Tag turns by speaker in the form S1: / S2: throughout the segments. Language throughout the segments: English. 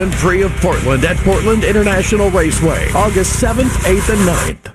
S1: Grand Prix of Portland at Portland International Raceway, August 7th, 8th, and 9th.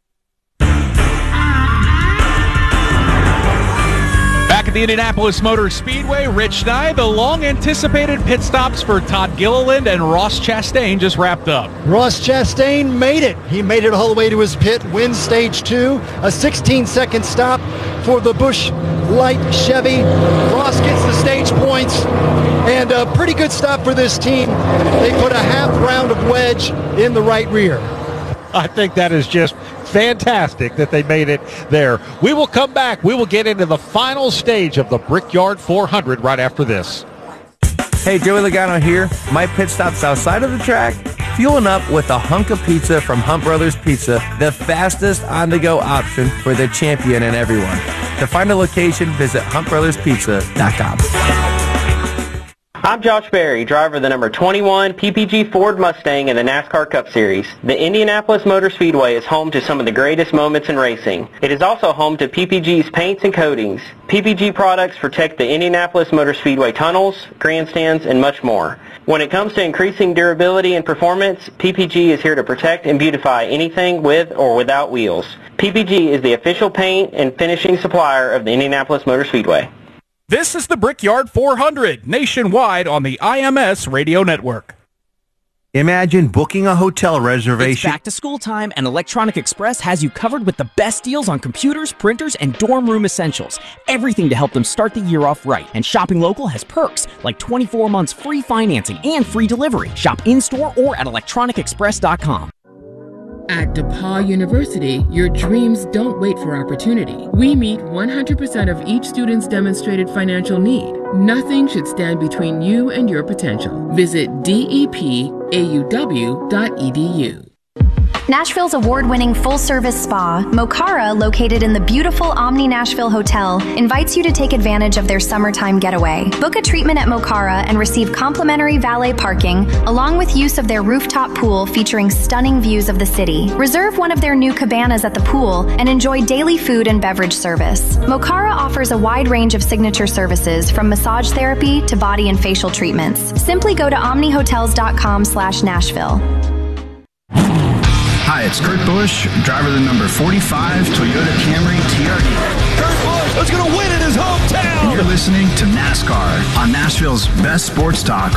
S2: Back at the Indianapolis Motor Speedway, Rich Nye, the long-anticipated pit stops for Todd Gilliland and Ross Chastain just wrapped up.
S3: Ross Chastain made it. He made it all the way to his pit, wins stage 2, a 16-second stop for the Busch Light Chevy. Ross gets the stage points, and a pretty good stop for this team. They put a half round of wedge in the right rear.
S4: I think that is just fantastic that they made it there. We will come back. We will get into the final stage of the Brickyard 400 right after this.
S5: Hey, Joey Logano here. My pit stop's outside of the track, fueling up with a hunk of pizza from Hunt Brothers Pizza, the fastest on-the-go option for the champion and everyone. To find a location, visit huntbrotherspizza.com.
S6: I'm Josh Berry, driver of the number 21 PPG Ford Mustang in the NASCAR Cup Series. The Indianapolis Motor Speedway is home to some of the greatest moments in racing. It is also home to PPG's paints and coatings. PPG products protect the Indianapolis Motor Speedway tunnels, grandstands, and much more. When it comes to increasing durability and performance, PPG is here to protect and beautify anything with or without wheels. PPG is the official paint and finishing supplier of the Indianapolis Motor Speedway.
S2: This is the Brickyard 400, nationwide on the IMS Radio Network.
S5: Imagine booking a hotel reservation.
S7: It's back to school time, and Electronic Express has you covered with the best deals on computers, printers, and dorm room essentials. Everything to help them start the year off right. And shopping local has perks like 24 months free financing and free delivery. Shop in-store or at electronicexpress.com.
S8: At DePauw University, your dreams don't wait for opportunity. We meet 100% of each student's demonstrated financial need. Nothing should stand between you and your potential. Visit depauw.edu.
S9: Nashville's award-winning full-service spa, Mokara, located in the beautiful Omni Nashville Hotel, invites you to take advantage of their summertime getaway. Book a treatment at Mokara and receive complimentary valet parking, along with use of their rooftop pool featuring stunning views of the city. Reserve one of their new cabanas at the pool and enjoy daily food and beverage service. Mokara offers a wide range of signature services, from massage therapy to body and facial treatments. Simply go to omnihotels.com/Nashville.
S10: Hi, it's Kurt Busch, driver of the number 45 Toyota Camry TRD.
S11: Kurt Busch is going to win in his hometown.
S10: And you're listening to NASCAR on Nashville's best sports talk,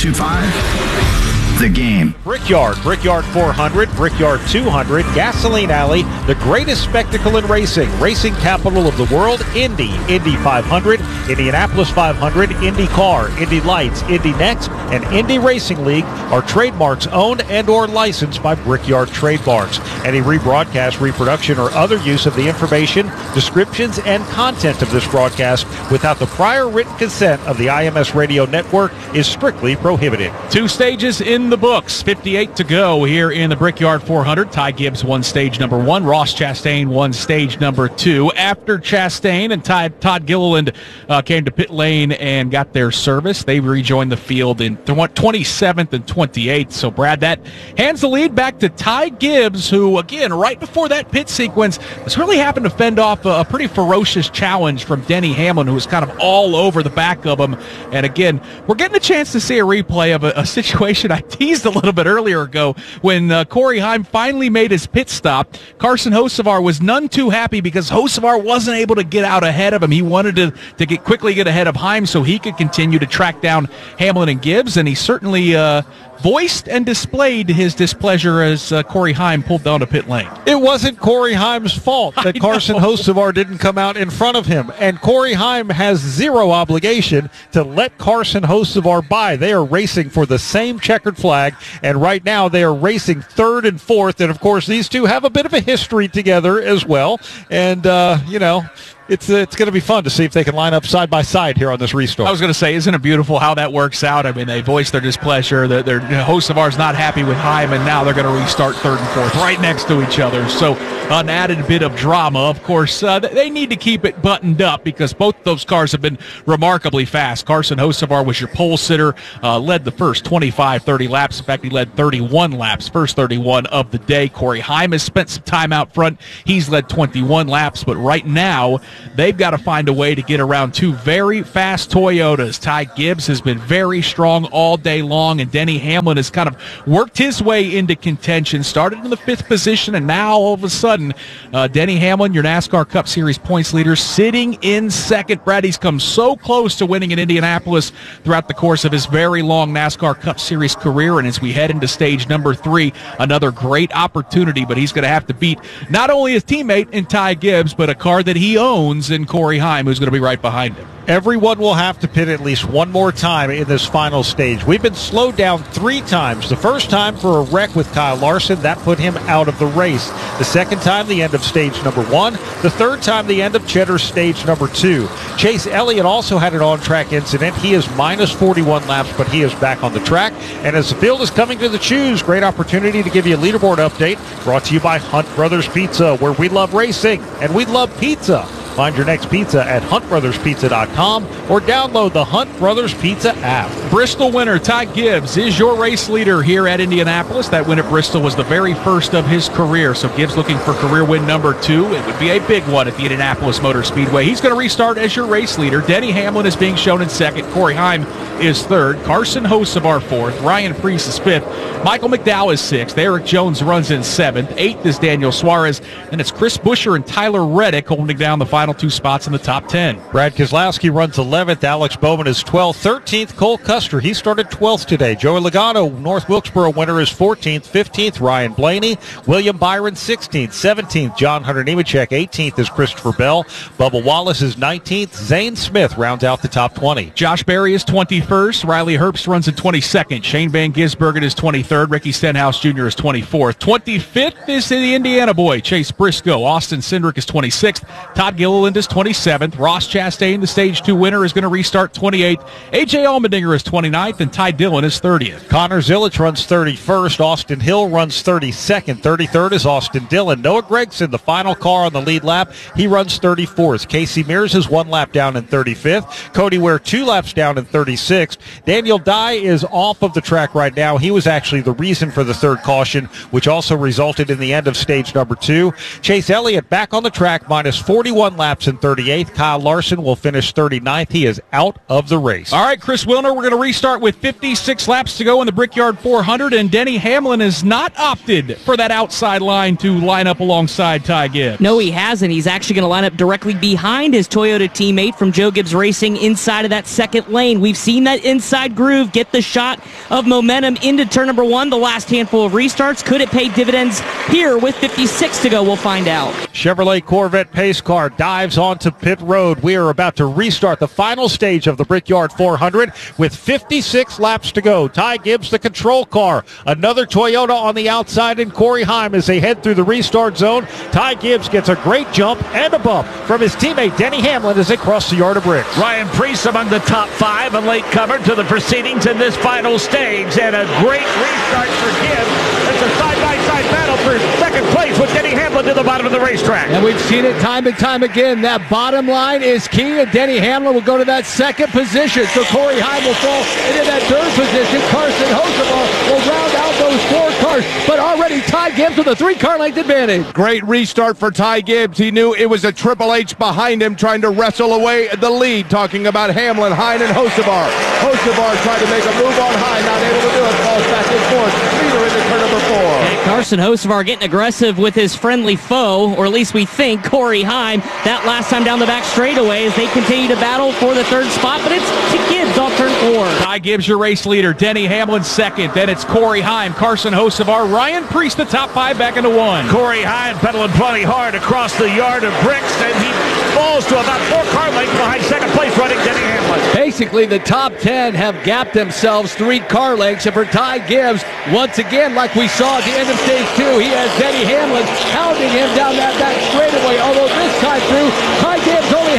S10: 102.5. The Game.
S4: Brickyard 400, Brickyard 200, Gasoline Alley, the greatest spectacle in racing, racing capital of the world, Indy 500, Indianapolis 500, IndyCar, Indy Lights, Indy Next, and Indy Racing League are trademarks owned and or licensed by Brickyard Trademarks. Any rebroadcast, reproduction, or other use of the information, descriptions, and content of this broadcast without the prior written consent of the IMS Radio Network is strictly prohibited.
S2: 2 stages in the books, 58 to go here in the Brickyard 400. Ty Gibbs won stage number 1. Ross Chastain won stage number 2. After Chastain and Todd Gilliland came to pit lane and got their service, they rejoined the field in 27th and 28th. So, Brad, that hands the lead back to Ty Gibbs, who, again, right before that pit sequence, was really having to fend off a pretty ferocious challenge from Denny Hamlin, who was kind of all over the back of him. And, again, we're getting a chance to see a replay of a situation I teased a little bit earlier ago when Corey Heim finally made his pit stop. Carson Hocevar was none too happy because Hocevar wasn't able to get out ahead of him. He wanted to quickly get ahead of Heim so he could continue to track down Hamlin and Gibbs, and he certainly voiced and displayed his displeasure as Corey Heim pulled down to pit lane.
S4: It wasn't Corey Heim's fault that Carson Hocevar didn't come out in front of him, and Corey Heim has zero obligation to let Carson Hocevar by. They are racing for the same checkered flag, and right now they are racing 3rd and 4th, and of course these two have a bit of a history together as well, and it's going to be fun to see if they can line up side by side here on this restart.
S2: I was going to say, isn't it beautiful how that works out? I mean, they voiced their displeasure. Hocevar's not happy with Heim, and now they're going to restart 3rd and 4th right next to each other. So an added bit of drama. Of course, they need to keep it buttoned up because both those cars have been remarkably fast. Carson Hocevar was your pole sitter, led the first 25, 30 laps. In fact, he led 31 laps, first 31 of the day. Corey Heim has spent some time out front. He's led 21 laps, but right now they've got to find a way to get around two very fast Toyotas. Ty Gibbs has been very strong all day long, and Denny Hamlin has kind of worked his way into contention, started in the 5th position, and now all of a sudden, Denny Hamlin, your NASCAR Cup Series points leader, sitting in 2nd. Brad, he's come so close to winning in Indianapolis throughout the course of his very long NASCAR Cup Series career, and as we head into stage number 3, another great opportunity, but he's going to have to beat not only his teammate in Ty Gibbs, but a car that he owns in Corey Heim, who's going to be right behind him.
S4: Everyone will have to pit at least one more time in this final stage. We've been slowed down 3 times. The first time for a wreck with Kyle Larson, that put him out of the race. The second time, the end of stage number 1. The third time, the end of Cheddar's stage number 2. Chase Elliott also had an on-track incident. He is minus 41 laps, but he is back on the track. And as the field is coming to the choose, great opportunity to give you a leaderboard update brought to you by Hunt Brothers Pizza, where we love racing and we love pizza. Find your next pizza at huntbrotherspizza.com or download the Hunt Brothers Pizza app.
S2: Bristol winner Ty Gibbs is your race leader here at Indianapolis. That win at Bristol was the very first of his career, so Gibbs looking for career win number 2. It would be a big one at the Indianapolis Motor Speedway. He's going to restart as your race leader. Denny Hamlin is being shown in 2nd. Corey Heim is 3rd. Carson Hocevar 4th. Ryan Preece is 5th. Michael McDowell is 6th. Eric Jones runs in 7th. 8th is Daniel Suarez. And it's Chris Buescher and Tyler Reddick holding down the final 2 spots in the top 10.
S4: Brad Keselowski runs 11th. Alex Bowman is 12th. 13th, Cole Custer. He started 12th today. Joey Logano, North Wilkesboro winner, is 14th. 15th, Ryan Blaney. William Byron, 16th. 17th, John Hunter Nemechek. 18th is Christopher Bell. Bubba Wallace is 19th. Zane Smith rounds out the top 20.
S2: Josh Berry is 21st. Riley Herbst runs in 22nd. Shane Van Gisbergen is 23rd. Ricky Stenhouse Jr. is 24th. 25th is the Indiana boy, Chase Briscoe. Austin Cindric is 26th. Todd Gilliland is 27th. Ross Chastain, the Stage 2 winner, is going to restart 28th. A.J. Allmendinger is 29th, and Ty Dillon is 30th.
S4: Connor Zilic runs 31st. Austin Hill runs 32nd. 33rd is Austin Dillon. Noah Gragson, the final car on the lead lap, he runs 34th. Casey Mears is 1 lap down in 35th. Cody Ware 2 laps down in 36th. Daniel Dye is off of the track right now. He was actually the reason for the 3rd caution, which also resulted in the end of stage number 2. Chase Elliott back on the track, minus 41 laps in 38th. Kyle Larson will finish 39th. He is out of the race.
S2: All right, Chris Wilner, we're going to restart with 56 laps to go in the Brickyard 400, and Denny Hamlin has not opted for that outside line to line up alongside Ty Gibbs.
S12: No, he hasn't. He's actually going to line up directly behind his Toyota teammate from Joe Gibbs Racing inside of that 2nd lane. We've seen that inside groove get the shot of momentum into turn number 1. The last handful of restarts. Could it pay dividends here with 56 to go? We'll find out.
S4: Chevrolet Corvette pace car dives onto pit road. We are about to restart the final stage of the Brickyard 400 with 56 laps to go. Ty Gibbs, the control car. Another Toyota on the outside in Corey Heim as they head through the restart zone. Ty Gibbs gets a great jump and a bump from his teammate Denny Hamlin as they cross the yard of bricks.
S13: Ryan Preece among the top 5, a late comer to the proceedings in this final stage, and a great restart for Gibbs. It's a side-by-side battle for 2nd place with Denny Hamlin to the bottom of the racetrack.
S14: And we've seen it time and time again. That bottom line is key, and Denny Hamlin will go to that 2nd position. So Corey Heim will fall into that 3rd position. Carson Hocevar will round out those 4 cars. But already Ty Gibbs with a 3-car length advantage.
S15: Great restart for Ty Gibbs. He knew it was a Triple H behind him trying to wrestle away the lead, talking about Hamlin, Hine, and Hocevar. Hocevar tried to make a move on Hine, not able to do it. Falls back and forth. Leader into turn number 4.
S12: And Carson Hocevar getting aggressive with his friendly foe, or at least we think, Corey Heim. That last time down the back straightaway as they continue to battle for the 3rd spot, but it's to Gibbs off turn 4.
S2: Ty Gibbs, your race leader. Denny Hamlin 2nd. Then it's Corey Heim, Carson Hocevar, Ryan Preece, the top 5 back into 1.
S13: Corey Heim pedaling plenty hard across the yard of bricks, and he falls to about 4 car lengths behind 2nd place running Denny Hamlin.
S14: Basically, the top 10 have gapped themselves 3 car lengths, and for Ty Gibbs, once again, like we saw at the end of stage 2, he has Denny Hamlin hounding him down that back straightaway, although this time through, Ty Gibbs only has about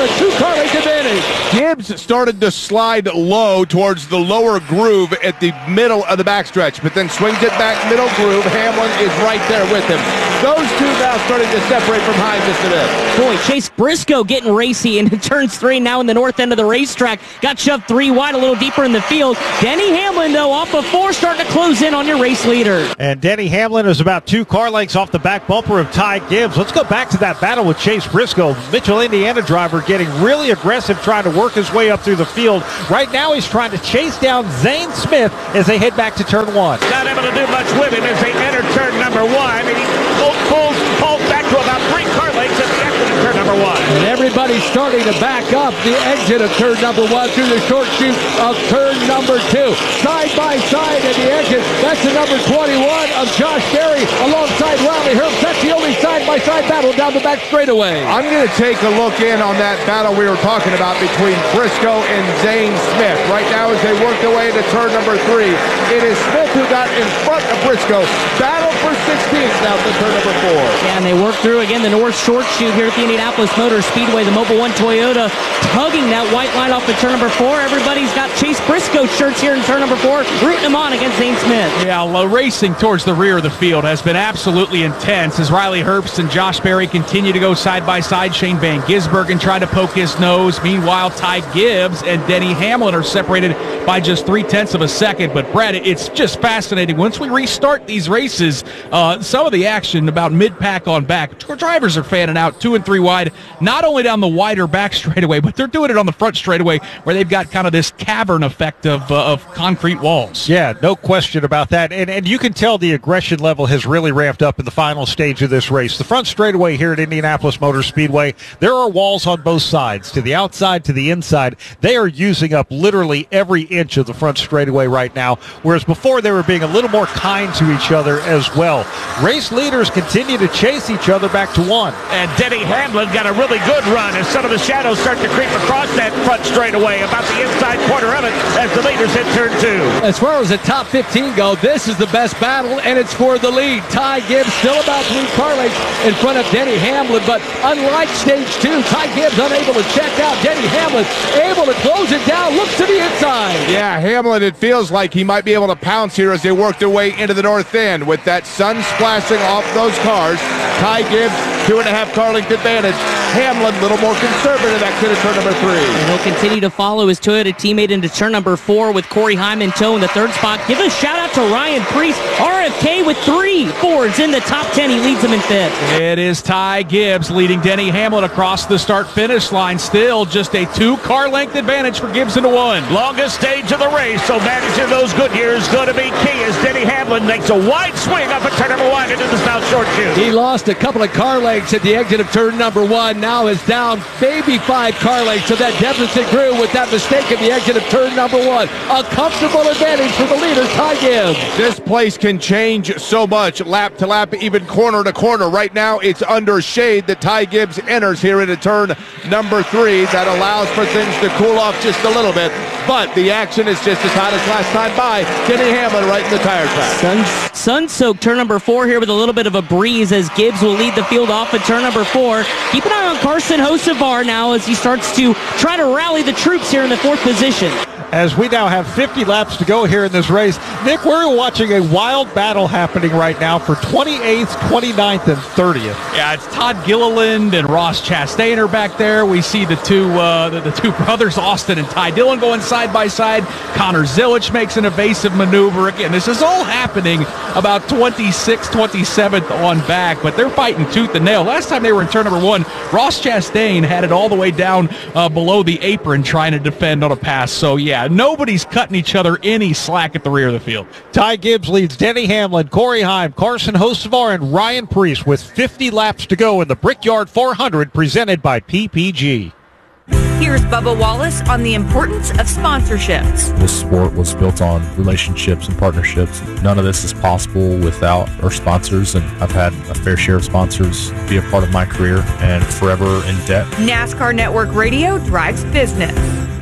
S14: a 2-car length advantage.
S15: Gibbs started to slide low towards the lower groove at the middle of the backstretch, but then swings it back middle groove. Hamlin is right there with him. Those two now starting to separate from Hines just a bit.
S12: Boy, Chase Briscoe getting racy in turns 3 now in the north end of the racetrack. Got shoved 3 wide, a little deeper in the field. Denny Hamlin, though, off of 4, starting to close in on your race leader.
S4: And Denny Hamlin is about 2 car lengths off the back bumper of Ty Gibbs. Let's go back to that battle with Chase Briscoe. Mitchell, Indiana driver, getting really aggressive, trying to work his way up through the field. Right now, he's trying to chase down Zane Smith as they head back to turn 1.
S13: Not able to do much with him as they enter turn number 1. And he pulls back to about 3 car lengths at the exit of turn number 1.
S14: And everybody's starting to back up the exit of turn number 1 through the short chute of turn number 2. Side by side at the exit. That's the number 21 of Josh Berry alongside Riley Herbst. That's the only side-by-side battle down the back straightaway.
S15: I'm going to take a look in on that battle we were talking about between Briscoe and Zane Smith. Right now as they work their way to turn number 3, it is Smith who got in front of Briscoe. Battle for 16th now to turn number 4.
S12: Yeah, and they work through again the north short chute here at the Indianapolis Motor Speedway. The Mobil 1 Toyota tugging that white line off of turn number 4. Everybody's got Chase Briscoe shirts here in turn number 4, rooting them on against Zane Smith.
S2: Yeah, racing towards the rear of the field has been absolutely intense as Riley Herbst and Josh Berry continue to go side by side. Shane Van Gisbergen trying to poke his nose. Meanwhile, Ty Gibbs and Denny Hamlin are separated by just 0.3 of a second. But Brad, it's just fascinating. Once we restart these races, some of the action about mid-pack on back. Drivers are fanning out 2 and 3 wide, not only down the wider back straightaway, but they're doing it on the front straightaway where they've got kind of this cavern effect of concrete walls.
S4: Yeah, no question about that. And you can tell the aggression level has really ramped up in the final stage of this race. The front straightaway here at Indianapolis Motor Speedway, there are walls on both sides, to the outside, to the inside. They are using up literally every inch of the front straightaway right now, whereas before they were being a little more kind to each other as well. Race leaders continue to chase each other back to 1.
S13: And Denny Hamlin got a really good run as some of the shadows start to creep across that front straightaway, about the inside corner of it as the leaders hit turn 2.
S14: As far as the top 15 go, this is the best battle, and it's for the lead. Ty Gibbs still about 3 car lengths in front of Denny Hamlin, but unlike stage 2, Ty Gibbs unable to check out. Denny Hamlin able to close it down, looks to the inside.
S15: Yeah, Hamlin, it feels like he might be able to pounce here as they work their way into the north end. With that sun splashing off those cars, Ty Gibbs, 2.5 car length advantage. Hamlin, a little more conservative exit at turn number 3.
S12: And he'll continue to follow his Toyota teammate into turn number 4 with Corey Heim in tow in the 3rd spot. Give a shout out to Ryan Preece, RFK with 3 Fords in the top 10. He leads them in 5th.
S2: It is Ty Gibbs leading Denny Hamlin across the start-finish line. Still just a 2 car length advantage for Gibbs into 1.
S13: Longest stage of the race, so managing those good years is going to be key as Denny Hamlin makes a wide swing up at turn number 1 into the south short chute.
S14: He lost a couple of car lengths at the exit of turn number 1. Now is down maybe 5 car lengths, so that deficit grew with that mistake at the exit of turn number 1. A comfortable advantage for the leader, Ty Gibbs.
S15: This place can change so much, lap to lap, even corner to corner. Right now, it's under shade that Ty Gibbs enters here into turn number 3. That allows for things to cool off just a little bit, but the action is just as hot as last time by. Denny Hamlin right in the tire track.
S12: Sun-soaked turn number 4 here with a little bit of a breeze as Gibbs will lead the field off at turn number 4. Keep an eye on Carson Hocevar now as he starts to try to rally the troops here in the 4th position.
S4: As we now have 50 laps to go here in this race, Nick, we're watching a wild battle happening right now for 28th, 29th, and 30th.
S2: Yeah, it's Todd Gilliland and Ross Chastain are back there. We see the two brothers, Austin and Ty Dillon, going side by side. Connor Zilic makes an evasive maneuver. Again, this is all happening about 26th, 27th on back, but they're fighting tooth and nail. Last time they were in turn number 1, Ross Chastain had it all the way down below the apron trying to defend on a pass. So, yeah, nobody's cutting each other any slack at the rear of the field.
S4: Ty Gibbs leads Denny Hamlin, Corey Heim, Carson Hocevar, and Ryan Preece with 50 laps to go in the Brickyard 400 presented by PPG.
S16: Here's Bubba Wallace on the importance of sponsorships.
S17: This sport was built on relationships and partnerships. None of this is possible without our sponsors, and I've had a fair share of sponsors be a part of my career and forever in debt.
S16: NASCAR Network Radio drives business.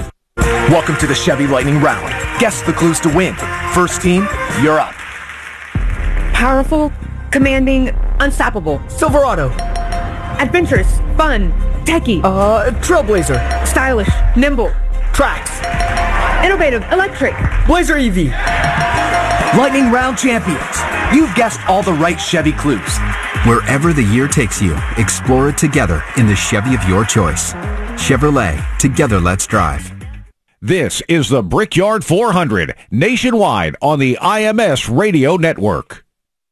S1: Welcome to the Chevy Lightning Round. Guess the clues to win. First team, you're up.
S18: Powerful, commanding, unstoppable.
S19: Silverado.
S18: Adventurous, fun, Techie.
S19: Trailblazer.
S18: Stylish. Nimble.
S19: Trax.
S18: Innovative. Electric.
S19: Blazer EV.
S1: Lightning Round champions. You've guessed all the right Chevy clues.
S10: Wherever the year takes you, explore it together in the Chevy of your choice. Chevrolet, together let's drive.
S20: This is the Brickyard 400, nationwide on the IMS Radio Network.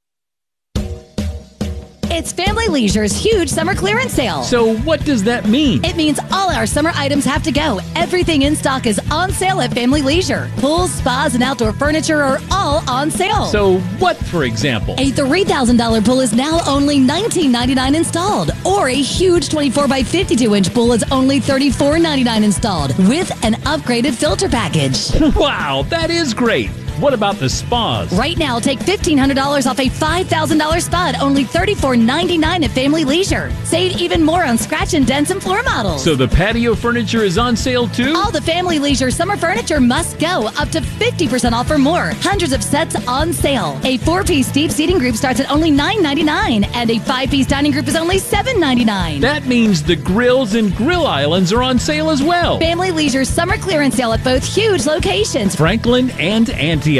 S21: It's Family Leisure's huge summer clearance sale.
S22: So what does that mean?
S21: It means all our summer items have to go. Everything in stock is on sale at Family Leisure. Pools, spas, and outdoor furniture are all on sale.
S22: So what, for example?
S21: A $3,000 pool is now only $19.99 installed. Or a huge 24x52-inch pool is only $34.99 installed with an upgraded filter package.
S22: Wow, that is great. What about the spas?
S21: Right now, take $1,500 off a $5,000 spa at only $34.99 at Family Leisure. Save even more on scratch and dents and floor models.
S22: So the patio furniture is on sale too?
S21: All the Family Leisure summer furniture must go, up to 50% off or more. Hundreds of sets on sale. A 4-piece deep seating group starts at only $9.99, and a 5-piece dining group is only $7.99.
S22: That means the grills and grill islands are on sale as well.
S21: Family Leisure summer clearance sale at both huge locations,
S22: Franklin and Antioch.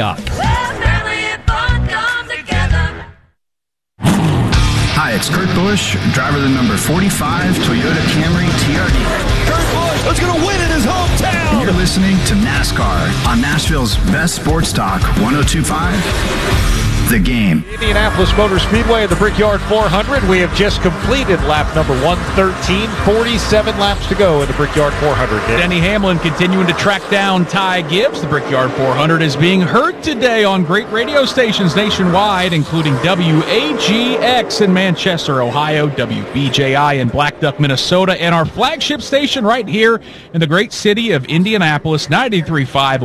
S10: Hi, it's Kurt Busch, driver of the number 45 Toyota Camry TRD.
S11: Kurt Busch is going to win in his hometown.
S10: And you're listening to NASCAR on Nashville's best sports talk, 102.5 The Game.
S4: Indianapolis Motor Speedway at the Brickyard 400. We have just completed lap number 113. 47 laps to go in the Brickyard 400.
S2: Denny Hamlin continuing to track down Ty Gibbs. The Brickyard 400 is being heard today on great radio stations nationwide, including WAGX in Manchester, Ohio, WBJI in Black Duck, Minnesota, and our flagship station right here in the great city of Indianapolis, 93.5,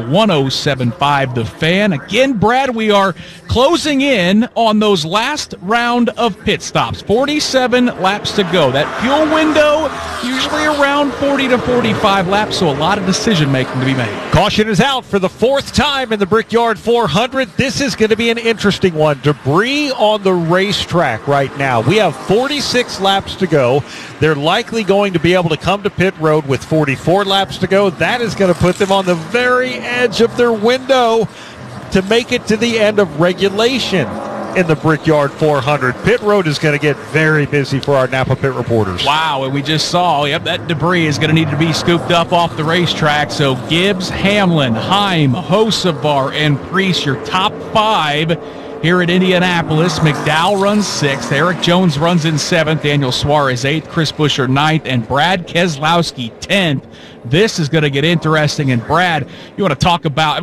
S2: 107.5 The Fan. Again, Brad, we are closing in on those last round of pit stops. 47 laps to go. That fuel window usually around 40 to 45 laps, so a lot of decision making to be made.
S4: Caution is out for the fourth time in the Brickyard 400. This is going to be an interesting one. Debris on the racetrack right now. We have 46 laps to go. They're likely going to be able to come to pit road with 44 laps to go. That is going to put them on the very edge of their window to make it to the end of regulation in the Brickyard 400. Pit road is going to get very busy for our Napa Pit reporters.
S2: Wow, and we just saw, that debris is going to need to be scooped up off the racetrack. So Gibbs, Hamlin, Heim, Hocevar, and Preece, your top 5 here at Indianapolis. McDowell runs 6th. Eric Jones runs in 7th. Daniel Suarez 8th. Chris Buescher 9th. And Brad Keselowski 10th. This is going to get interesting. And Brad, you want to talk about,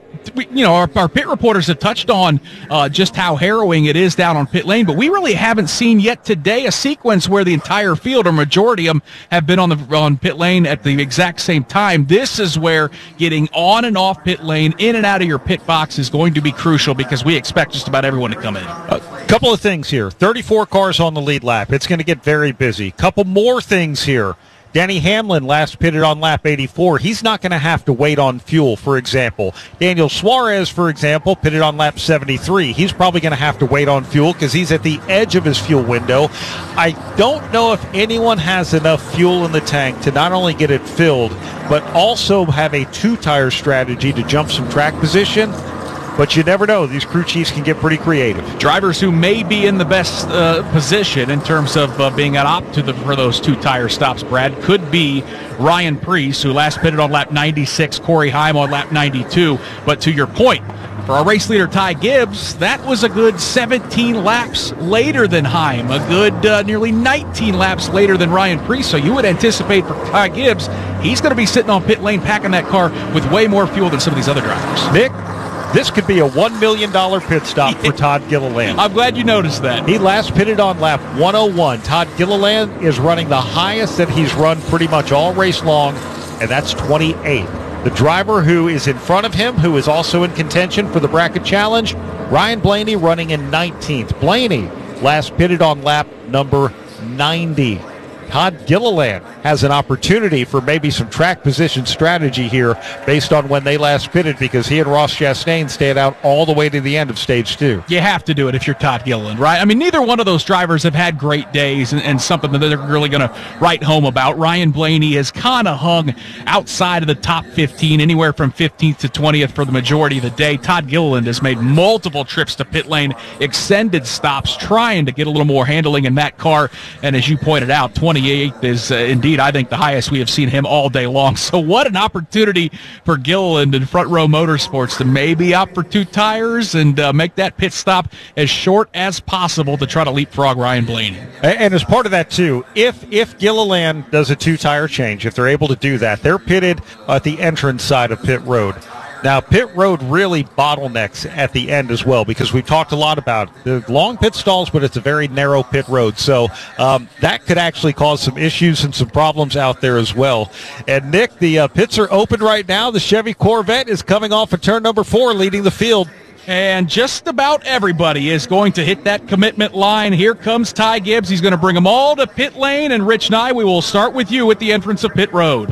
S2: our pit reporters have touched on just how harrowing it is down on pit lane, but we really haven't seen yet today a sequence where the entire field or majority of them have been on pit lane at the exact same time. This is where getting on and off pit lane, in and out of your pit box is going to be crucial because we expect just about everyone to come in.
S4: A couple of things here. 34 cars on the lead lap. It's going to get very busy. Couple more things here. Denny Hamlin last pitted on lap 84. He's not going to have to wait on fuel, for example. Daniel Suarez, for example, pitted on lap 73. He's probably going to have to wait on fuel because he's at the edge of his fuel window. I don't know if anyone has enough fuel in the tank to not only get it filled, but also have a 2-tire strategy to jump some track position. But you never know. These crew chiefs can get pretty creative.
S2: Drivers who may be in the best position in terms of being at opt for those 2-tire stops, Brad, could be Ryan Preece, who last pitted on lap 96, Corey Heim on lap 92. But to your point, for our race leader Ty Gibbs, that was a good 17 laps later than Heim, a good nearly 19 laps later than Ryan Preece. So you would anticipate for Ty Gibbs, he's going to be sitting on pit lane packing that car with way more fuel than some of these other drivers.
S4: Nick? This could be a $1 million pit stop for Todd Gilliland.
S2: I'm glad you noticed that.
S4: He last pitted on lap 101. Todd Gilliland is running the highest that he's run pretty much all race long, and that's 28. The driver who is in front of him, who is also in contention for the bracket challenge, Ryan Blaney, running in 19th. Blaney last pitted on lap number 90. Todd Gilliland has an opportunity for maybe some track position strategy here based on when they last pitted, because he and Ross Chastain stayed out all the way to the end of stage 2.
S2: You have to do it if you're Todd Gilliland, right? I mean, neither one of those drivers have had great days and something that they're really going to write home about. Ryan Blaney has kind of hung outside of the top 15, anywhere from 15th to 20th for the majority of the day. Todd Gilliland has made multiple trips to pit lane, extended stops, trying to get a little more handling in that car. And as you pointed out, 28th is indeed, I think, the highest we have seen him all day long. So what an opportunity for Gilliland and Front Row Motorsports to maybe opt for 2 tires and make that pit stop as short as possible to try to leapfrog Ryan Blaney.
S4: And as part of that, too, if Gilliland does a 2-tire change, if they're able to do that, they're pitted at the entrance side of pit road. Now, pit road really bottlenecks at the end as well, because we've talked a lot about the long pit stalls, but it's a very narrow pit road. So that could actually cause some issues and some problems out there as well. And, Nick, the pits are open right now. The Chevy Corvette is coming off of turn number 4, leading the field.
S2: And just about everybody is going to hit that commitment line. Here comes Ty Gibbs. He's going to bring them all to pit lane. And, Rich Nye, we will start with you at the entrance of pit road.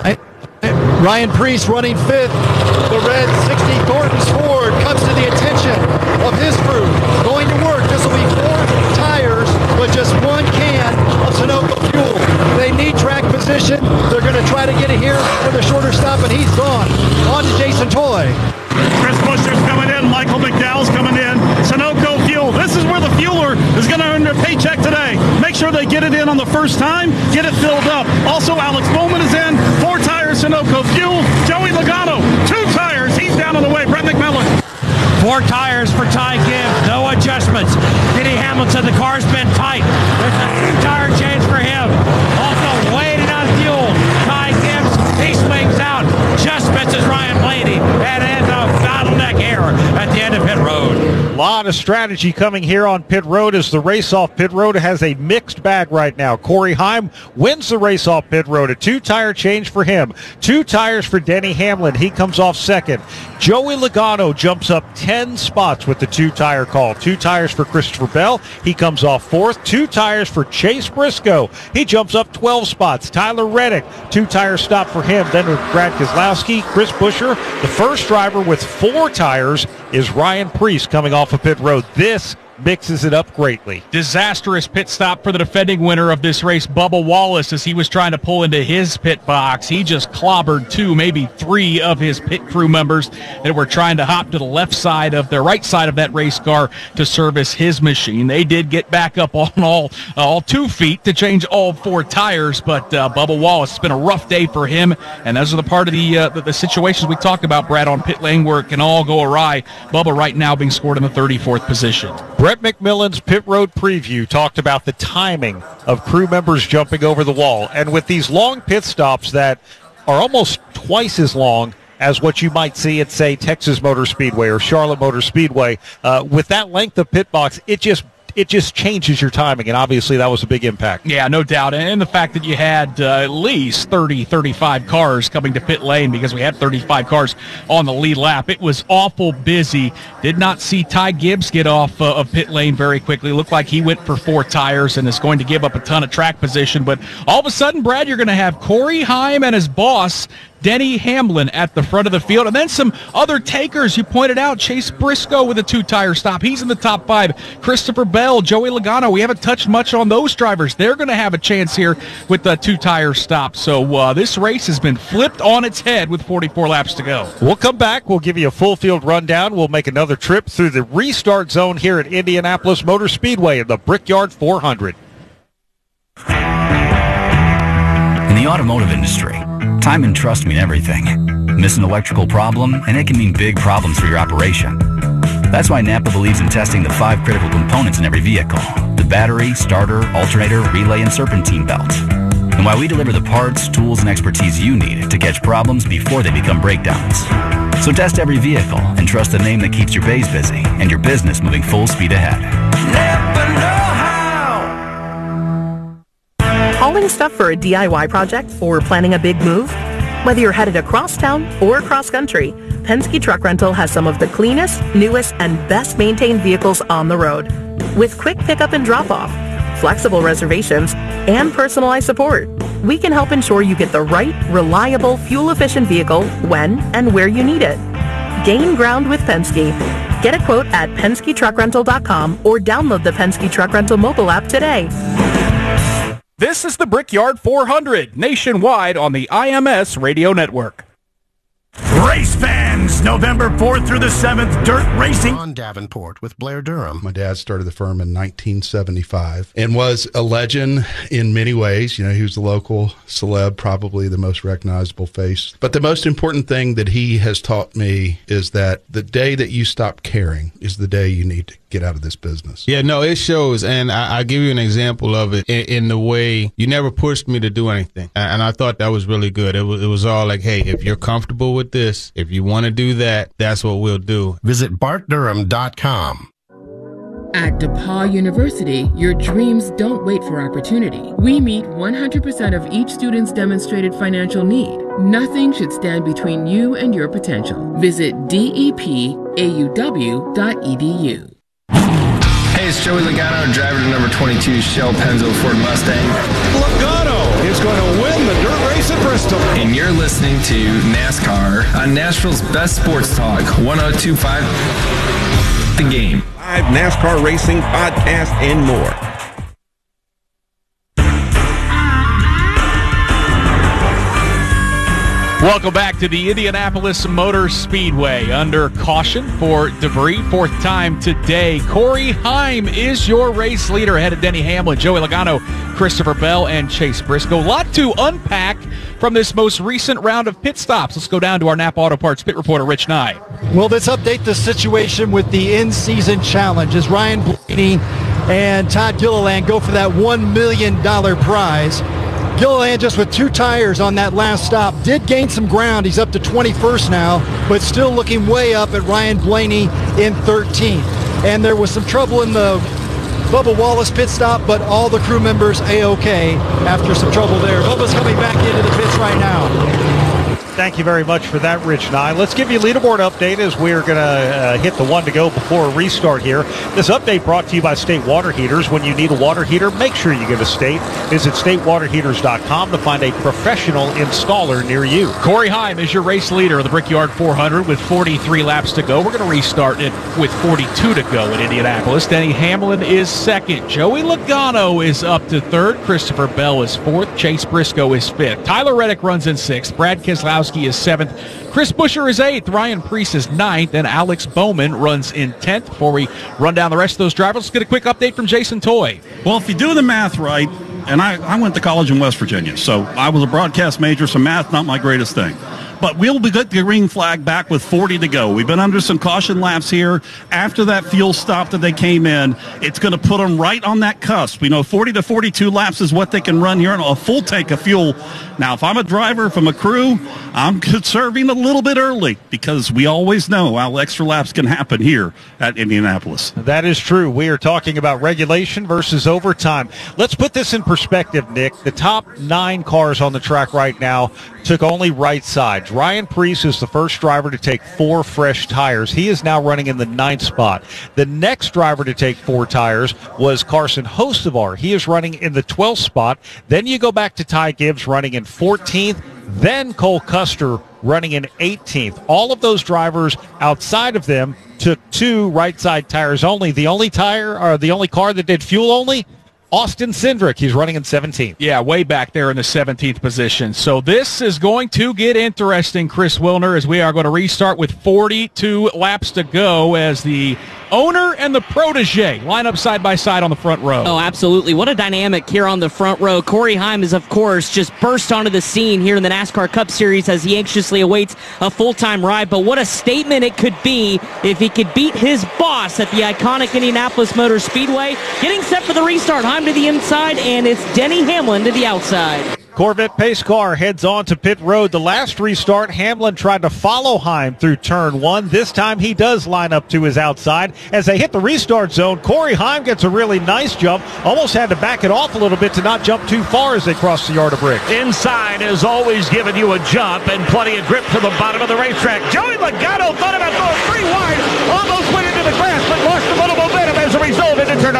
S3: Ryan Preece running 5th. The red 60 Thornton's Ford comes to the attention of his crew. Going to work. This will be 4 tires with just 1 can of Sunoco fuel. They need track position. They're going to try to get it here with a shorter stop, and he's gone. On to Jason Toy.
S11: Chris Buescher's coming in. Michael McDowell's coming in. Sunoco fuel. This is where the fueler is going to earn their paycheck today. Make sure they get it in on the first time. Get it filled up. Also, Alex Bowman is in. 4 tires Sunoco fuel. Joey Logano, 2 tires. He's down on the way. Brett McMillan.
S6: 4 tires for Ty Gibbs. No adjustments. Denny Hamilton, the car's been tight. There's a 2-tire change for him. Also waiting on fuel. Ty Gibbs, he swings out. Just misses Ryan Blaney. And ends a bottleneck here at the end of pit road.
S4: A lot of strategy coming here on pit road as the race off pit road has a mixed bag right now. Corey Heim wins the race off pit road. A 2-tire change for him. 2 tires for Denny Hamlin. He comes off 2nd. Joey Logano jumps up 10 spots with the 2-tire call. 2 tires for Christopher Bell. He comes off 4th. 2 tires for Chase Briscoe. He jumps up 12 spots. Tyler Reddick, 2-tire stop for him. Then with Brad Keselowski, Chris Buescher. The first driver with 4 tires is Ryan Preece coming off of pit road. This mixes it up greatly.
S2: Disastrous pit stop for the defending winner of this race, Bubba Wallace, as he was trying to pull into his pit box. He just clobbered 2, maybe 3 of his pit crew members that were trying to hop to the left side of the right side of that race car to service his machine. They did get back up on all 2 feet to change all 4 tires, but Bubba Wallace, it's been a rough day for him, and those are the part of the situations we talked about, Brad, on pit lane where it can all go awry. Bubba right now being scored in the 34th position.
S4: Brett McMillan's pit road preview talked about the timing of crew members jumping over the wall. And with these long pit stops that are almost twice as long as what you might see at, say, Texas Motor Speedway or Charlotte Motor Speedway, with that length of pit box, it just changes your timing, and obviously that was a big impact.
S2: Yeah, no doubt. And the fact that you had at least 30, 35 cars coming to pit lane, because we had 35 cars on the lead lap. It was awful busy. Did not see Ty Gibbs get off of pit lane very quickly. Looked like he went for 4 tires and is going to give up a ton of track position. But all of a sudden, Brad, you're going to have Corey Heim and his boss, Denny Hamlin, at the front of the field. And then some other takers. You pointed out Chase Briscoe with a 2-tire stop. He's in the top 5. Christopher Bell, Joey Logano. We haven't touched much on those drivers. They're going to have a chance here with the 2-tire stop. So this race has been flipped on its head with 44 laps to go.
S4: We'll come back. We'll give you a full field rundown. We'll make another trip through the restart zone here at Indianapolis Motor Speedway in the Brickyard 400.
S23: In the automotive industry, time and trust mean everything. Miss an electrical problem, and it can mean big problems for your operation. That's why Napa believes in testing the 5 critical components in every vehicle: the battery, starter, alternator, relay, and serpentine belt. And why we deliver the parts, tools, and expertise you need to catch problems before they become breakdowns. So test every vehicle and trust the name that keeps your bays busy and your business moving full speed ahead.
S24: Napa know-how. Hauling stuff for a DIY project or planning a big move? Whether you're headed across town or across country, Penske Truck Rental has some of the cleanest, newest, and best maintained vehicles on the road. With quick pickup and drop-off, flexible reservations, and personalized support. We can help ensure you get the right, reliable, fuel-efficient vehicle when and where you need it. Gain ground with Penske. Get a quote at PenskeTruckRental.com or download the Penske Truck Rental mobile app today.
S1: This is the Brickyard 400, nationwide on the IMS Radio Network.
S5: Race fans, November 4th through the 7th, dirt racing.
S7: On Davenport with Blair Durham.
S8: My dad started the firm in 1975 and was a legend in many ways. You know, he was the local celeb, probably the most recognizable face. But the most important thing that he has taught me is that the day that you stop caring is the day you need to get out of this business.
S9: Yeah, no, it shows. And I'll give you an example of it in the way you never pushed me to do anything. And I thought that was really good. It was all like, hey, if you're comfortable with this, if you want to do that, that's what we'll do.
S7: Visit BartDurham.com.
S25: At DePauw University, your dreams don't wait for opportunity. We meet 100% of each student's demonstrated financial need. Nothing should stand between you and your potential. Visit depauw.edu.
S26: Hey, it's Joey Logano, driver to number 22 Shell Pennzoil Ford Mustang.
S27: Logano is going to win the dirt race at Bristol.
S26: And you're listening to NASCAR on Nashville's best sports talk, 102.5 The Game.
S28: Live NASCAR racing, podcast, and more.
S2: Welcome back to the Indianapolis Motor Speedway. Under caution for debris, fourth time today. Corey Heim is your race leader ahead of Denny Hamlin, Joey Logano, Christopher Bell, and Chase Briscoe. A lot to unpack from this most recent round of pit stops. Let's go down to our Napa Auto Parts pit reporter, Rich Nye.
S3: Well, let's update the situation with the in-season challenge as Ryan Blaney and Todd Gilliland go for that $1 million prize. Gilliland just with 2 tires on that last stop did gain some ground. He's up to 21st now, but still looking way up at Ryan Blaney in 13th. And there was some trouble in the Bubba Wallace pit stop, but all the crew members A-OK after some trouble there. Bubba's coming back into the pits right now.
S4: Thank you very much for that, Rich Nye. Let's give you a leaderboard update as we're going to hit the 1 to go before a restart here. This update brought to you by State Water Heaters. When you need a water heater, make sure you get a State. Visit statewaterheaters.com to find a professional installer near you.
S2: Corey Heim is your race leader of the Brickyard 400 with 43 laps to go. We're going to restart it with 42 to go in Indianapolis. Denny Hamlin is second. Joey Logano is up to third. Christopher Bell is fourth. Chase Briscoe is fifth. Tyler Reddick runs in sixth. Brad Keselowski is 7th. Chris Buescher is 8th. Ryan Preece is 9th. And Alex Bowman runs in 10th. Before we run down the rest of those drivers, let's get a quick update from Jason Toy.
S11: Well, if you do the math right, and I went to college in West Virginia, so I was a broadcast major, so math not my greatest thing. But we'll be good to the green flag back with 40 to go. We've been under some caution laps here. After that fuel stop that they came in, it's going to put them right on that cusp. We know 40 to 42 laps is what they can run here on a full tank of fuel. Now, if I'm a driver from a crew, I'm conserving a little bit early because we always know how extra laps can happen here at Indianapolis.
S4: That is true. We are talking about regulation versus overtime. Let's put this in perspective, Nick. The top 9 cars on the track right now took only right sides. Ryan Preece is the first driver to take 4 fresh tires. He is now running in the 9th spot. The next driver to take 4 tires was Carson Hocevar. He is running in the 12th spot. Then you go back to Ty Gibbs running in 14th. Then Cole Custer running in 18th. All of those drivers outside of them took 2 right side tires only. The only car that did fuel only, Austin Cindric. He's running in 17th.
S2: Yeah, way back there in the 17th position. So this is going to get interesting, Chris Wilner, as we are going to restart with 42 laps to go as the owner and the protege line up side by side on the front row.
S12: Oh, absolutely. What a dynamic here on the front row. Corey Heim is, of course, just burst onto the scene here in the NASCAR Cup Series as he anxiously awaits a full-time ride. But what a statement it could be if he could beat his boss at the iconic Indianapolis Motor Speedway. Getting set for the restart. Heim to the inside, and it's Denny Hamlin to the outside.
S4: Corvette pace car heads on to pit road. The last restart, Hamlin tried to follow Heim through turn 1. This time he does line up to his outside. As they hit the restart zone, Corey Heim gets a really nice jump. Almost had to back it off a little bit to not jump too far as they cross the yard of bricks.
S13: Inside has always given you a jump and plenty of grip to the bottom of the racetrack. Joey Logano thought about going 3 wide. Almost went into the grass, but lost a little momentum as a result into turn number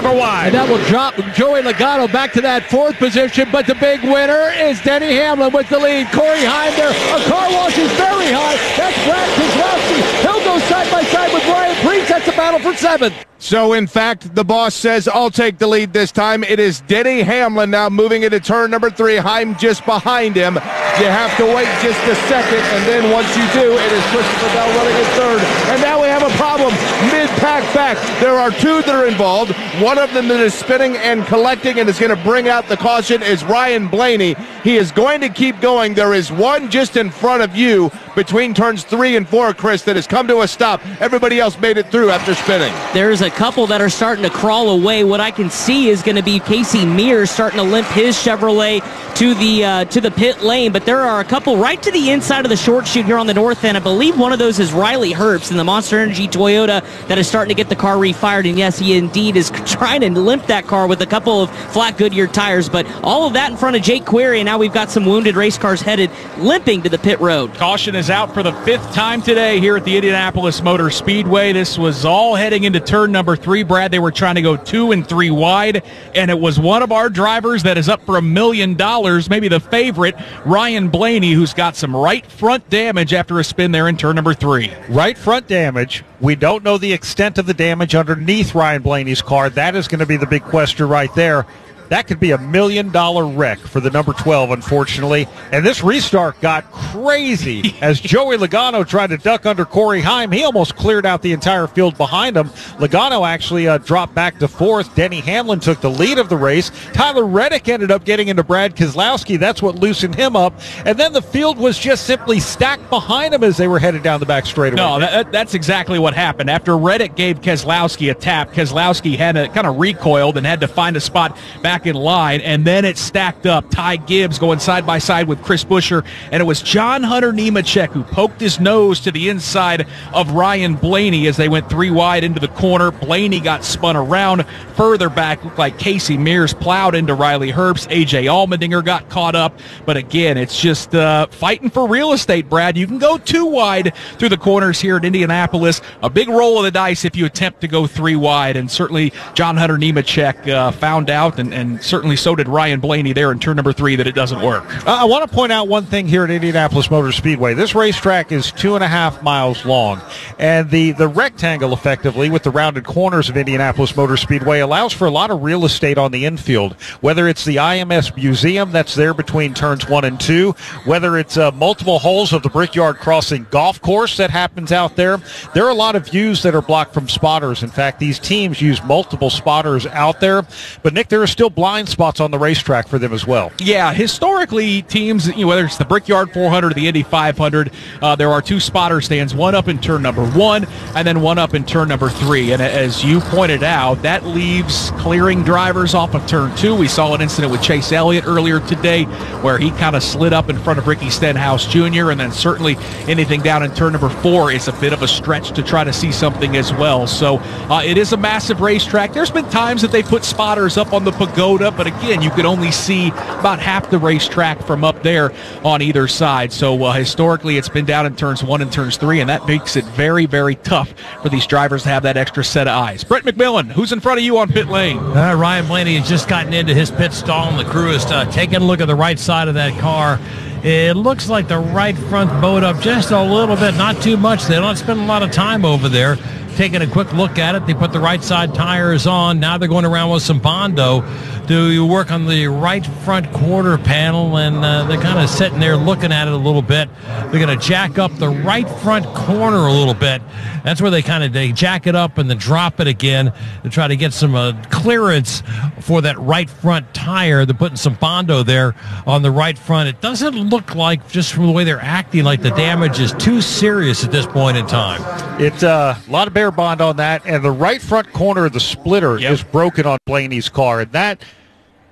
S13: number 1.
S6: And that will drop Joey Logano back to that 4th position, but the big winner is Denny Hamlin with the lead. Corey Heim there. A car wash is very high. That's Brad Keselowski. He'll go side by side with Ryan Preece. That's a battle for 7th.
S14: So, in fact, the boss says, I'll take the lead this time. It is Denny Hamlin now moving into turn number 3. Heim just behind him. You have to wait just a second, and then once you do, it is Christopher Bell running in 3rd. And now we have a problem mid-pack back. There are 2 that are involved. One of them that is spinning and collecting and is going to bring out the caution is Ryan Blaney. He is going to keep going. There is one just in front of you between turns 3 and 4, Chris, that has come to a stop. Everybody else made it through after spinning.
S12: There's a couple that are starting to crawl away. What I can see is going to be Casey Mears starting to limp his Chevrolet to the pit lane, but there are a couple right to the inside of the short chute here on the north end. I believe one of those is Riley Herbst in the Monster Energy Toyota that is starting to get the car refired, and yes, he indeed is trying to limp that car with a couple of flat Goodyear tires, but all of that in front of Jake Query, and now we've got some wounded race cars headed limping to the pit road.
S2: Caution is out for the 5th time today here at the Indianapolis Motor Speedway. This was all heading into turn number 3, Brad. They were trying to go 2 and 3 wide, and it was one of our drivers that is up for $1 million, maybe the favorite, Ryan Blaney, who's got some right front damage after a spin there in turn number 3.
S4: Right front damage. We don't know the extent of the damage underneath Ryan Blaney's car. That is going to be the big question right there. That could be $1 million wreck for the number 12, unfortunately. And this restart got crazy as Joey Logano tried to duck under Corey Heim. He almost cleared out the entire field behind him. Logano actually dropped back to 4th. Denny Hamlin took the lead of the race. Tyler Reddick ended up getting into Brad Keselowski. That's what loosened him up. And then the field was just simply stacked behind him as they were headed down the back straightaway.
S2: No, that's exactly what happened. After Reddick gave Keselowski a tap, Keselowski had kind of recoiled and had to find a spot back in line, and then it stacked up. Ty Gibbs going side by side with Chris Buescher, and it was John Hunter Nemechek who poked his nose to the inside of Ryan Blaney as they went 3 wide into the corner. Blaney got spun around further back. Looked like Casey Mears plowed into Riley Herbst. AJ Allmendinger got caught up, but again, it's just fighting for real estate, Brad. You can go 2 wide through the corners here at Indianapolis. A big roll of the dice if you attempt to go 3 wide, and certainly John Hunter Nemechek found out, and certainly so did Ryan Blaney there in turn number 3, that it doesn't work.
S4: I want to point out one thing here at Indianapolis Motor Speedway. This racetrack is 2.5 miles long, and the rectangle, effectively, with the rounded corners of Indianapolis Motor Speedway, allows for a lot of real estate on the infield, whether it's the IMS Museum that's there between turns 1 and 2, whether it's multiple holes of the Brickyard Crossing golf course that happens out there. There are a lot of views that are blocked from spotters. In fact, these teams use multiple spotters out there, but Nick, there are still blind spots on the racetrack for them as well.
S2: Yeah, historically, teams, whether it's the Brickyard 400 or the Indy 500, there are 2 spotter stands, one up in turn number 1 and then one up in turn number 3. And as you pointed out, that leaves clearing drivers off of turn 2. We saw an incident with Chase Elliott earlier today where he kind of slid up in front of Ricky Stenhouse Jr., and then certainly anything down in turn number 4 is a bit of a stretch to try to see something as well. So it is a massive racetrack. There's been times that they put spotters up on the pagoda, but again, you could only see about half the racetrack from up there on either side. So historically, it's been down in turns 1 and turns 3, and that makes it very, very tough for these drivers to have that extra set of eyes. Brett McMillan, who's in front of you on pit lane?
S6: Ryan Blaney has just gotten into his pit stall, and the crew is taking a look at the right side of that car. It looks like the right front bowed up just a little bit, not too much. They don't spend a lot of time over there. Taking a quick look at it, they put the right side tires on. Now they're going around with some Bondo to work on the right front quarter panel, and they're kind of sitting there looking at it a little bit. They're going to jack up the right front corner a little bit. That's where they jack it up and then drop it again to try to get some clearance for that right front tire. They're putting some Bondo there on the right front. It doesn't look like, just from the way they're acting, like the damage is too serious at this point in time.
S4: It's a lot of bare bond on that, and the right front corner of the splitter is broken on Blaney's car, and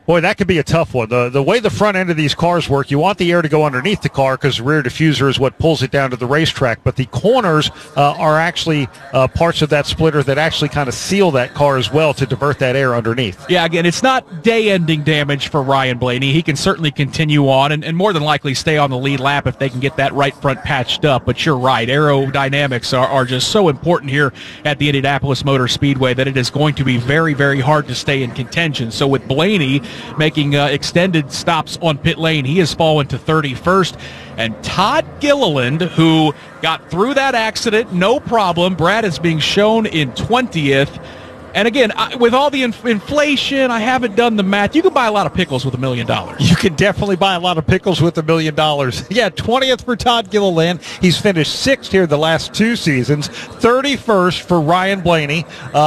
S4: Boy, that could be a tough one. The way the front end of these cars work, you want the air to go underneath the car because the rear diffuser is what pulls it down to the racetrack. But the corners are actually parts of that splitter that actually kind of seal that car as well to divert that air underneath.
S2: Yeah, again, it's not day-ending damage for Ryan Blaney. He can certainly continue on and more than likely stay on the lead lap if they can get that right front patched up. But you're right, aerodynamics are just so important here at the Indianapolis Motor Speedway that it is going to be very, very hard to stay in contention. So with Blaney making extended stops on pit lane, he has fallen to 31st. And Todd Gilliland, who got through that accident, no problem. Brad is being shown in 20th. And again, with all the inflation, I haven't done the math. You can buy a lot of pickles with $1 million.
S4: You can definitely buy a lot of pickles with $1 million. Yeah, 20th for Todd Gilliland. He's finished 6th here the last 2 seasons. 31st for Ryan Blaney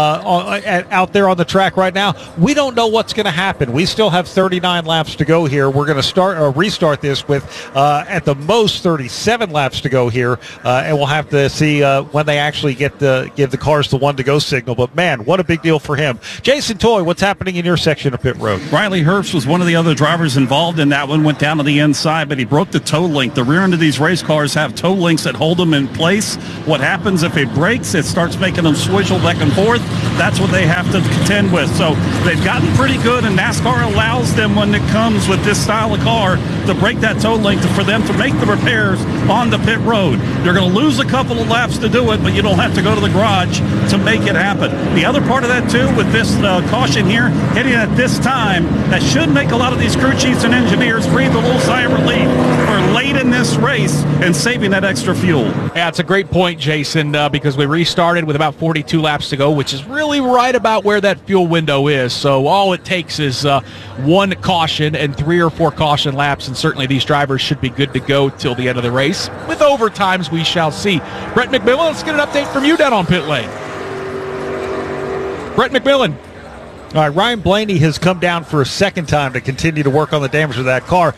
S4: out there on the track right now. We don't know what's going to happen. We still have 39 laps to go here. We're going to restart this with at the most 37 laps to go here, and we'll have to see when they actually give the cars the one to go signal. But man, what a big deal for him. Jason Toy, what's happening in your section of pit road?
S11: Riley Herbst was one of the other drivers involved in that one, went down to the inside, but he broke the toe link. The rear end of these race cars have toe links that hold them in place. What happens if it breaks? It starts making them swivel back and forth. That's what they have to contend with. So they've gotten pretty good, and NASCAR allows them, when it comes with this style of car, to break that toe link for them to make the repairs on the pit road. You're going to lose a couple of laps to do it, but you don't have to go to the garage to make it happen. The other part of that too, with this caution here hitting at this time, that should make a lot of these crew chiefs and engineers breathe a little sigh of relief for late in this race and saving that extra fuel.
S2: Yeah, it's a great point, Jason, because we restarted with about 42 laps to go, which is really right about where that fuel window is. So all it takes is one caution and 3 or 4 caution laps, and certainly these drivers should be good to go till the end of the race. With overtimes, we shall see. Brett McMillan, let's get an update from you down on pit lane. Brett McMillan.
S4: All right, Ryan Blaney has come down for a second time to continue to work on the damage of that car.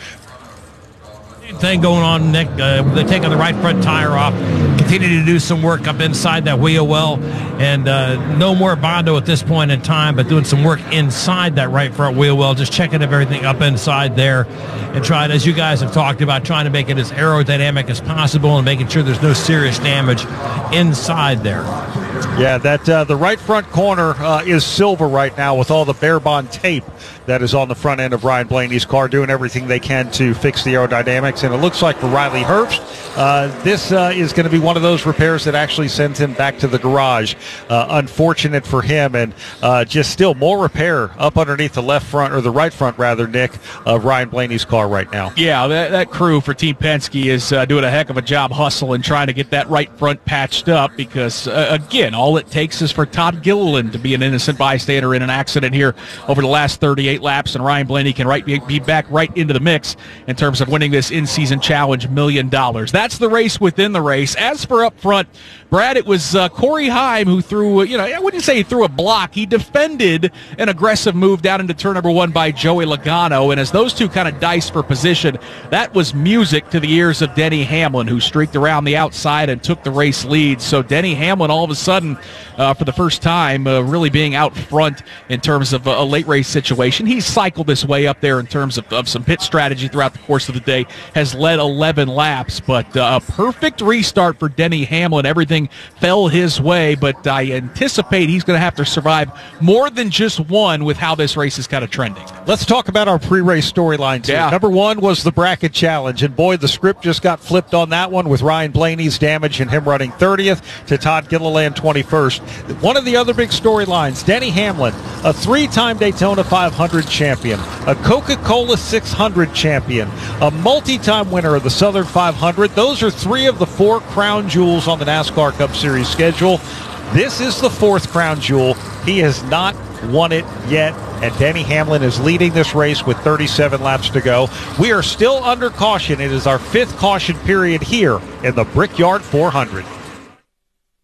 S6: Thing going on, Nick. They're taking the right front tire off, continue to do some work up inside that wheel well, and no more Bondo at this point in time, but doing some work inside that right front wheel well, just checking if everything up inside there, and trying, as you guys have talked about, trying to make it as aerodynamic as possible and making sure there's no serious damage inside there.
S4: Yeah, that the right front corner is silver right now with all the Bear Bond tape that is on the front end of Ryan Blaney's car, doing everything they can to fix the aerodynamics. And it looks like for Riley Herbst, this is going to be one of those repairs that actually sends him back to the garage. Unfortunate for him, and just still more repair up underneath the left front, or the right front rather, Nick, of Ryan Blaney's car right now.
S2: Yeah, that crew for Team Penske is doing a heck of a job hustling, trying to get that right front patched up because, again, all it takes is for Todd Gilliland to be an innocent bystander in an accident here over the last 38 laps, and Ryan Blaney can be back right into the mix in terms of winning this in-season challenge $1 million. That's the race within the race. As for up front, Brad, it was Corey Heim who threw, I wouldn't say he threw a block. He defended an aggressive move down into turn number 1 by Joey Logano, and as those two kind of diced for position, that was music to the ears of Denny Hamlin, who streaked around the outside and took the race lead. So Denny Hamlin, all of a sudden, for the first time, really being out front in terms of a late race situation. He's cycled this way up there in terms of some pit strategy throughout the course of the day, has led 11 laps, but a perfect restart for Denny Hamlin. Everything fell his way, but I anticipate he's going to have to survive more than just one with how this race is kind of trending.
S4: Let's talk about our pre-race storyline, too. Yeah. Number 1 was the bracket challenge, and boy, the script just got flipped on that one with Ryan Blaney's damage and him running 30th to Todd Gilliland 21st. One of the other big storylines, Denny Hamlin, a 3-time Daytona 500 champion, a Coca-Cola 600 champion, a multi-time winner of the Southern 500. Those are 3 of the 4 crown jewels on the NASCAR Cup Series schedule. This is the 4th crown jewel. He has not won it yet, and Denny Hamlin is leading this race with 37 laps to go. We are still under caution. It is our 5th caution period here in the Brickyard 400.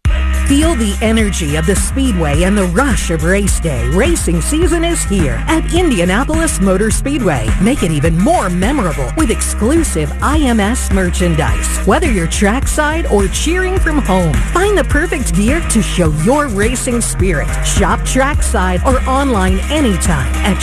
S15: Feel the energy of the Speedway and the rush of race day. Racing season is here at Indianapolis Motor Speedway. Make it even more memorable with exclusive IMS merchandise. Whether you're trackside or cheering from home, find the perfect gear to show your racing spirit. Shop trackside or online anytime at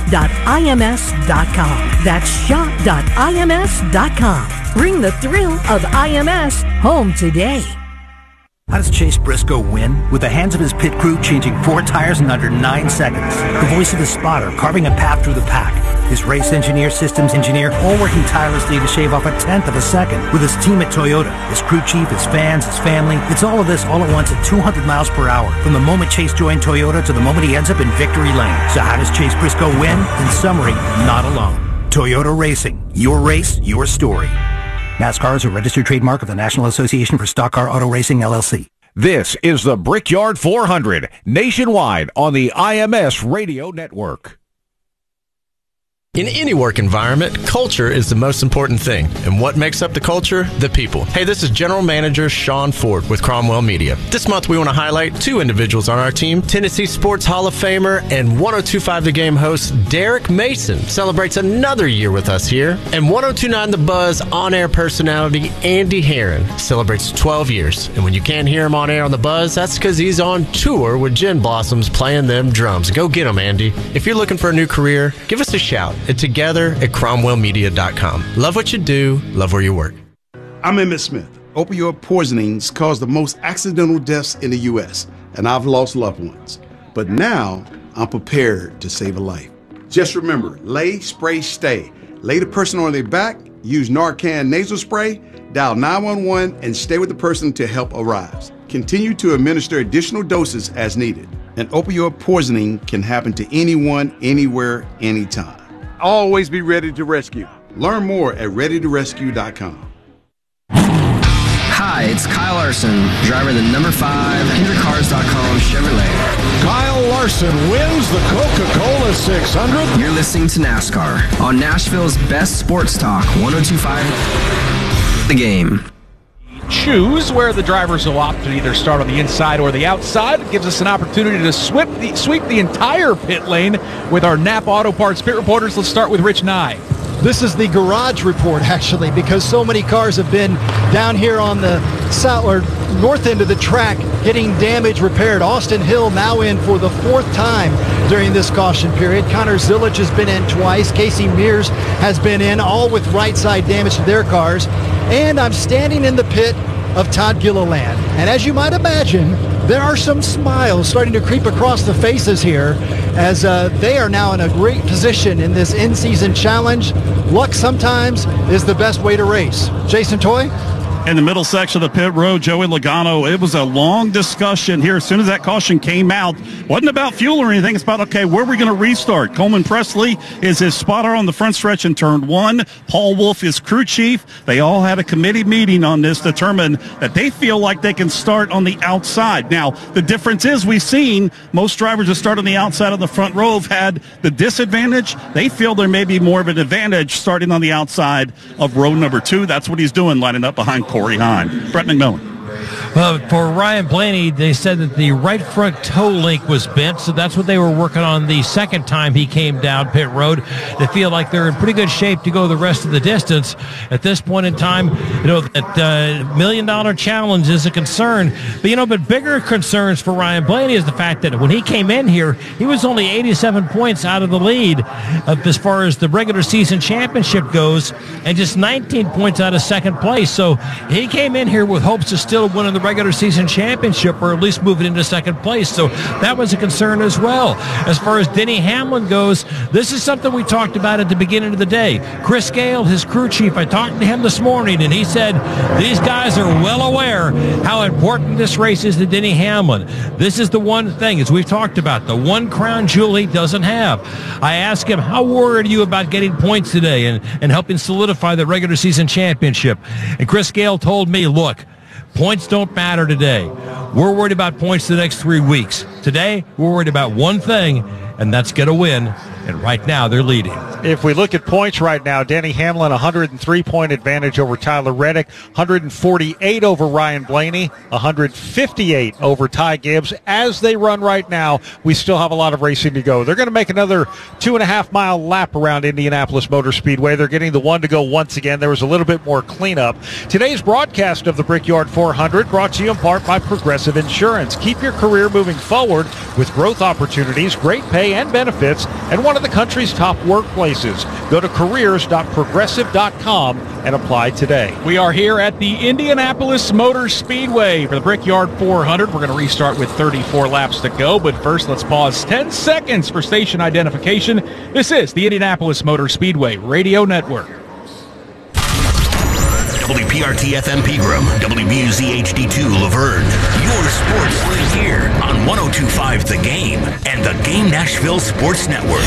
S15: shop.ims.com. That's shop.ims.com. Bring the thrill of IMS home today.
S16: How does Chase Briscoe win? With the hands of his pit crew changing 4 tires in under 9 seconds. The voice of the spotter carving a path through the pack. His race engineer, systems engineer, all working tirelessly to shave off a 1/10 of a second. With his team at Toyota, his crew chief, his fans, his family. It's all of this all at once at 200 miles per hour. From the moment Chase joined Toyota to the moment he ends up in victory lane. So how does Chase Briscoe win? In summary, not alone. Toyota Racing. Your race, your story. NASCAR is a registered trademark of the National Association for Stock Car Auto Racing, LLC.
S17: This is the Brickyard 400, nationwide on the IMS Radio Network.
S18: In any work environment, culture is the most important thing. And what makes up the culture? The people. Hey, this is General Manager Sean Ford with Cromwell Media. This month we want to highlight 2 individuals on our team. Tennessee Sports Hall of Famer and 102.5 The Game host Derek Mason celebrates another year with us here. And 102.9 The Buzz on-air personality Andy Herron celebrates 12 years. And when you can't hear him on air on The Buzz, that's because he's on tour with Gin Blossoms playing them drums. Go get him, Andy. If you're looking for a new career, give us a shout. Together at CromwellMedia.com. Love what you do, love where you work.
S19: I'm Emmett Smith. Opioid poisonings cause the most accidental deaths in the U.S., and I've lost loved ones. But now, I'm prepared to save a life. Just remember, lay, spray, stay. Lay the person on their back, use Narcan nasal spray, dial 911, and stay with the person until help arrives. Continue to administer additional doses as needed. And opioid poisoning can happen to anyone, anywhere, anytime. Always be ready to rescue. Learn more at readytorescue.com.
S26: Hi, it's Kyle Larson, driver of the number 5 HendrickCars.com Chevrolet.
S27: Kyle Larson wins the Coca-Cola 600.
S26: You're listening to NASCAR on Nashville's best sports talk, 102.5 The Game.
S2: Choose where the drivers will opt to either start on the inside or the outside. It gives us an opportunity to sweep the entire pit lane with our Napa Auto Parts pit reporters. Let's start with Rich Nye.
S3: This is the garage report, actually, because so many cars have been down here on the south or north end of the track getting damage repaired. Austin Hill now in for the 4th time during this caution period. Connor Zillage has been in twice. Casey Mears has been in, all with right side damage to their cars. And I'm standing in the pit of Todd Gilliland. And as you might imagine, there are some smiles starting to creep across the faces here as they are now in a great position in this in-season challenge. Luck sometimes is the best way to race. Jason Toy?
S11: In the middle section of the pit road, Joey Logano, it was a long discussion here. As soon as that caution came out, wasn't about fuel or anything. It's about, okay, where are we going to restart? Coleman Presley is his spotter on the front stretch in turn 1. Paul Wolf is crew chief. They all had a committee meeting on this, determined that they feel like they can start on the outside. Now, the difference is we've seen most drivers that start on the outside of the front row have had the disadvantage. They feel there may be more of an advantage starting on the outside of row number 2. That's what he's doing, lining up behind Corey Hahn. Brett McMillan.
S6: Well, for Ryan Blaney, they said that the right front toe link was bent, so that's what they were working on the second time he came down pit road. They feel like they're in pretty good shape to go the rest of the distance. At this point in time, that $1 million challenge is a concern. But bigger concerns for Ryan Blaney is the fact that when he came in here, he was only 87 points out of the lead as far as the regular season championship goes, and just 19 points out of second place. So he came in here with hopes of still winning the regular season championship, or at least moving into second place. So that was a concern as well. As far as Denny Hamlin goes, this is something we talked about at the beginning of the day. Chris Gale, his crew chief, I talked to him this morning, and he said these guys are well aware how important this race is to Denny Hamlin. This is the one thing, as we've talked about, the one crown jewel he doesn't have. I asked him, how worried are you about getting points today and helping solidify the regular season championship? And Chris Gale told me, look, points don't matter today.
S1: We're worried about points the next 3 weeks. Today, we're worried about one thing, and that's get a win. And right now, they're leading.
S4: If we look at points right now, Denny Hamlin, 103-point advantage over Tyler Reddick, 148 over Ryan Blaney, 158 over Ty Gibbs. As they run right now, we still have a lot of racing to go. They're going to make another 2.5-mile lap around Indianapolis Motor Speedway. They're getting the one to go once again. There was a little bit more cleanup. Today's broadcast of the Brickyard 400 brought to you in part by Progressive Insurance. Keep your career moving forward with growth opportunities, great pay and benefits, and one of the country's top workplaces. Go to careers.progressive.com and apply today.
S2: We are here at the Indianapolis Motor Speedway for the Brickyard 400. We're going to restart with 34 laps to go, but first let's pause 10 seconds for station identification. This is the Indianapolis Motor Speedway Radio Network.
S5: WPRT FM Pegram, WBUZ HD2 Laverne. Your sports right here on 102.5 The Game and the Game Nashville Sports Network.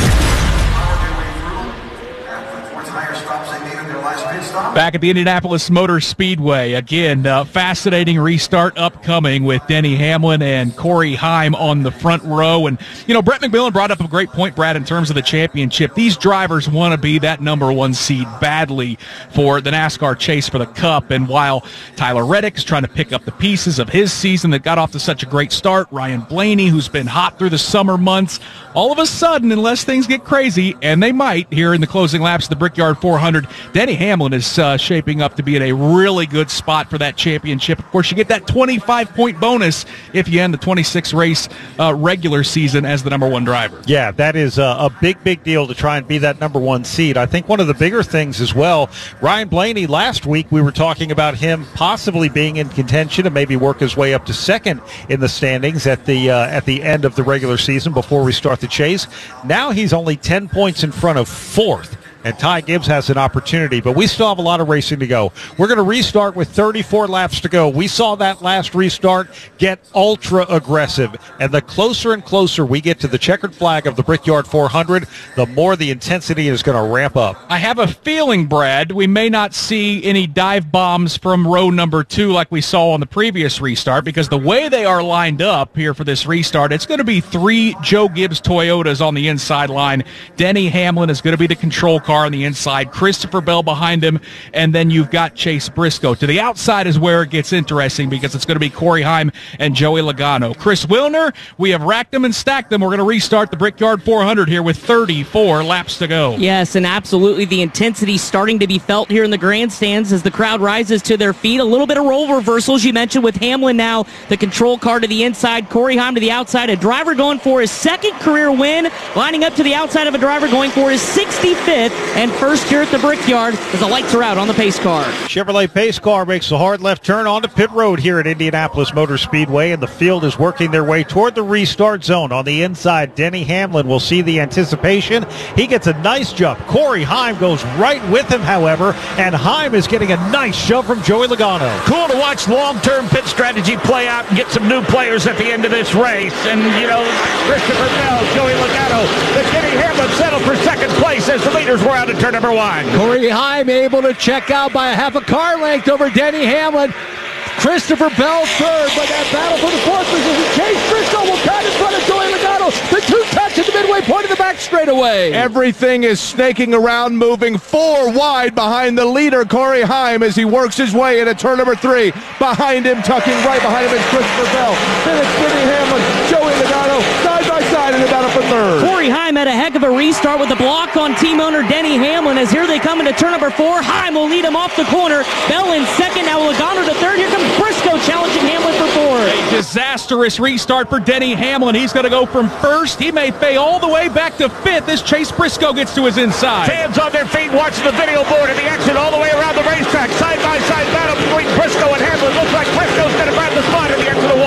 S2: Back at the Indianapolis Motor Speedway. Again, fascinating restart upcoming with Denny Hamlin and Corey Heim on the front row. And, you know, Brett McMillan brought up a great point, Brad, in terms of the championship. These drivers want to be that number one seed badly for the NASCAR chase for the Cup. And while Tyler Reddick is trying to pick up the pieces of his season that got off to such a great start, Ryan Blaney, who's been hot through the summer months, all of a sudden, unless things get crazy, and they might here in the closing laps of the Brickyard 400, Denny Hamlin is shaping up to be in a really good spot for that championship. Of course, you get that 25-point bonus if you end the 26-race regular season as the number one driver.
S4: Yeah, that is a big, big deal to try and be that number one seed. I think one of the bigger things as well, Ryan Blaney, last week we were talking about him possibly being in contention and maybe work his way up to second in the standings at the end of the regular season before we start the chase. Now he's only 10 points in front of fourth. And Ty Gibbs has an opportunity, but we still have a lot of racing to go. We're going to restart with 34 laps to go. We saw that last restart get ultra aggressive, and the closer and closer we get to the checkered flag of the Brickyard 400, the more the intensity is going to ramp up.
S2: I have a feeling, Brad, we may not see any dive bombs from row number 2 like we saw on the previous restart, because the way they are lined up here for this restart, it's going to be 3 Joe Gibbs Toyotas on the inside line. Denny Hamlin is going to be the control car on the inside, Christopher Bell behind him, and then you've got Chase Briscoe. To the outside is where it gets interesting, because it's going to be Corey Heim and Joey Logano. Chris Wilner, we have racked them and stacked them. We're going to restart the Brickyard 400 here with 34 laps to go.
S12: Yes, and absolutely the intensity starting to be felt here in the grandstands as the crowd rises to their feet. A little bit of role reversals you mentioned with Hamlin now, the control car to the inside, Corey Heim to the outside, a driver going for his second career win, lining up to the outside of a driver going for his 65th and first here at the Brickyard as the lights are out on the pace car.
S4: Chevrolet pace car makes the hard left turn onto pit road here at Indianapolis Motor Speedway, and the field is working their way toward the restart zone. On the inside, Denny Hamlin will see the anticipation. He gets a nice jump. Corey Heim goes right with him, however, and Heim is getting a nice shove from Joey Logano.
S13: Cool to watch long-term pit strategy play out and get some new players at the end of this race. And, you know, Christopher Bell, Joey Logano, but Denny Hamlin settled for second place as the leaders were out at turn number 1.
S10: Corey Heim able to check out by a half a car length over Denny Hamlin. Christopher Bell third, but that battle for the fourth position. Chase Briscoe will cut in front of Joey Logano. The two touch at the midway point of the back straightaway.
S14: Everything is snaking around, moving 4 wide behind the leader, Corey Heim, as he works his way into turn number 3. Behind him, tucking right behind him, is Christopher Bell. Then it's Denny Hamlin, Joey Logano, side by side in the battle for third.
S12: Corey Heim had a heck of a restart with the block on team owner Denny Hamlin, as here they come into turn number 4. Heim will lead him off the corner. Bell in second, now Logano to third. Here comes Briscoe challenging Hamlin for fourth.
S2: A disastrous restart for Denny Hamlin. He's going to go from first. He may fade all the way back to fifth as Chase Briscoe gets to his inside.
S13: Fans on their feet watching the video board and the action all the way around the racetrack. Side-by-side battle between Briscoe and Hamlin. Looks like Briscoe's going to grab the spot at the end of the 1.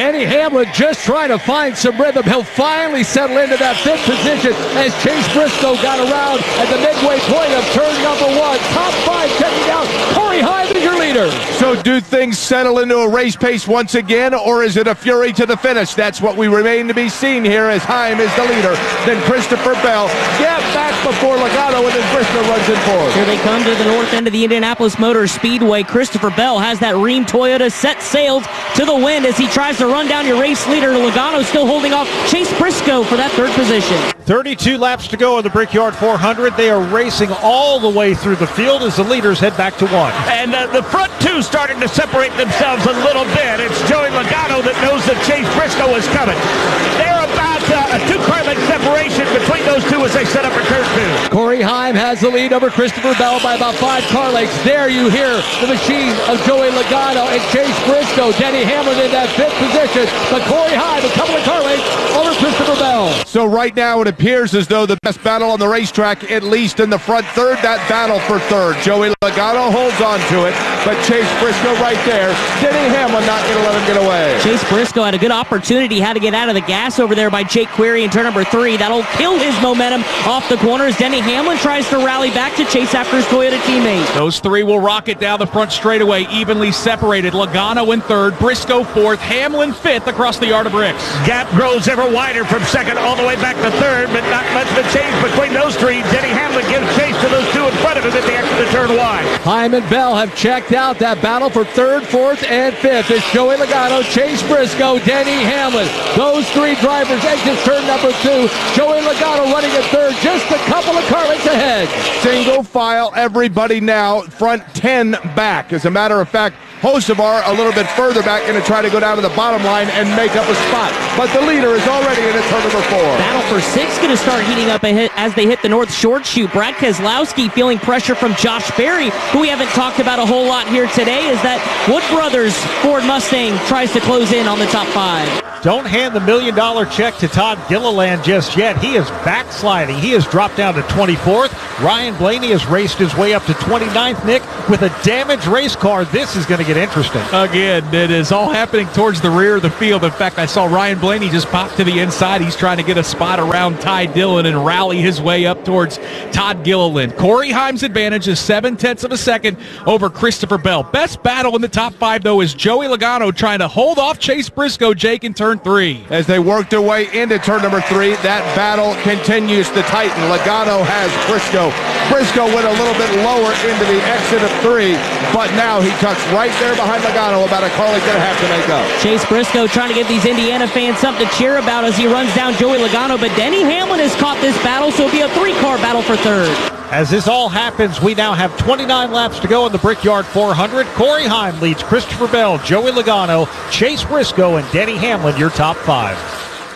S10: Denny Hamlin just trying to find some rhythm. He'll finally settle into that 5th position as Chase Briscoe got around at the midway point of turn number 1. Top 5 checking out. Corey Heim is your leader.
S14: So do things settle into a race pace once again, or is it a fury to the finish? That's what we remain to be seen here as Heim is the leader. Then Christopher Bell get back before Logano, and then Briscoe runs in fourth.
S12: Here they come to the north end of the Indianapolis Motor Speedway. Christopher Bell has that Rheem Toyota set sails to the wind as he tries to run down your race leader. Logano still holding off Chase Briscoe for that 3rd position.
S4: 32 laps to go in the Brickyard 400. They are racing all the way through the field as the leaders head back to 1.
S13: And the front two starting to separate themselves a little bit. It's Joey Logano that knows that Chase Briscoe is coming. They're about a 2-car length separation between those two as they set up for turn 2.
S10: Corey Heim has the lead over Christopher Bell by about 5 car lengths. There you hear the machine of Joey Logano and Chase Briscoe. Denny Hamlin in that 5th position, but Corey Heim a couple of car lengths over Christopher Bell.
S14: So right now it appears as though the best battle on the racetrack, at least in the front third, that battle for 3rd. Joey Logano holds on to it, but Chase Briscoe right there. Denny Hamlin not going to let him get away.
S12: Chase Briscoe had a good opportunity, had to get out of the gas over there by Jake Query in turn number 3. That'll kill his momentum off the corners. Denny Hamlin tries to rally back to chase after his Toyota teammate.
S2: Those 3 will rocket down the front straightaway, evenly separated. Logano in 3rd, Briscoe 4th, Hamlin 5th across the yard of bricks.
S13: Gap grows ever wider from 2nd all the way back to 3rd, but not much of a change between those 3. Denny Hamlin gives chase to those 2 in front of him at the exit of turn 1.
S10: Heim and Bell have checked out. That battle for 3rd, 4th, and 5th. It's Joey Logano, Chase Briscoe, Denny Hamlin. Those 3 drivers exit turn number 2. Joey Logano running at 3rd, just a couple of car lengths ahead.
S14: Single file, everybody now, front 10 back. As a matter of fact, Hocevar a little bit further back, going to try to go down to the bottom line and make up a spot. But the leader is already in at turn number 4.
S12: Battle for 6 going to start heating up as they hit the north short chute. Brad Keselowski feeling pressure from Josh Berry, who we haven't talked about a whole lot here today, as that Wood Brothers Ford Mustang tries to close in on the top 5.
S4: Don't hand the $1 million check to Todd Gilliland just yet. He is backsliding. He has dropped down to 24th. Ryan Blaney has raced his way up to 29th, Nick, with a damaged race car. This is going to get interesting.
S2: Again, it is all happening towards the rear of the field. In fact, I saw Ryan Blaney just pop to the inside. He's trying to get a spot around Ty Dillon and rally his way up towards Todd Gilliland. Corey Heim's advantage is 0.7 of a second over Christopher Bell. Best battle in the top 5, though, is Joey Logano trying to hold off Chase Briscoe, Jake, in turn 3.
S14: As they work their way into turn number 3, that battle continues to tighten. Logano has Briscoe. Briscoe went a little bit lower into the exit of 3, but now he tucks right there behind Logano, about a car he's going to have to make up.
S12: Chase Briscoe trying to give these Indiana fans something to cheer about as he runs down Joey Logano, but Denny Hamlin has caught this battle, so it'll be a 3-car battle for 3rd.
S4: As this all happens, we now have 29 laps to go in the Brickyard 400. Corey Heim leads Christopher Bell, Joey Logano, Chase Briscoe, and Denny Hamlin, your top 5.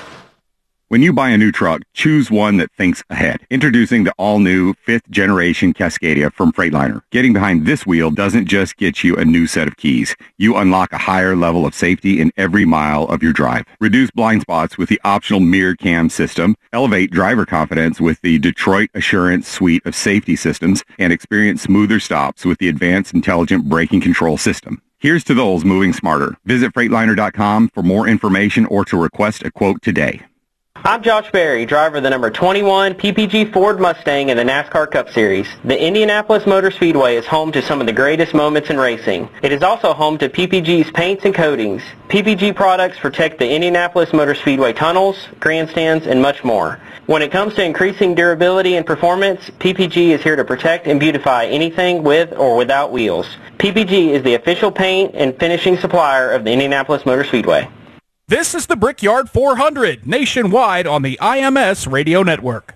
S7: When you buy a new truck, choose one that thinks ahead. Introducing the all-new 5th generation Cascadia from Freightliner. Getting behind this wheel doesn't just get you a new set of keys. You unlock a higher level of safety in every mile of your drive. Reduce blind spots with the optional mirror cam system. Elevate driver confidence with the Detroit Assurance suite of safety systems. And experience smoother stops with the advanced intelligent braking control system. Here's to those moving smarter. Visit Freightliner.com for more information or to request a quote today.
S8: I'm Josh Berry, driver of the number 21 PPG Ford Mustang in the NASCAR Cup Series. The Indianapolis Motor Speedway is home to some of the greatest moments in racing. It is also home to PPG's paints and coatings. PPG products protect the Indianapolis Motor Speedway tunnels, grandstands, and much more. When it comes to increasing durability and performance, PPG is here to protect and beautify anything with or without wheels. PPG is the official paint and finishing supplier of the Indianapolis Motor Speedway.
S2: This is the Brickyard 400, nationwide on the IMS Radio Network.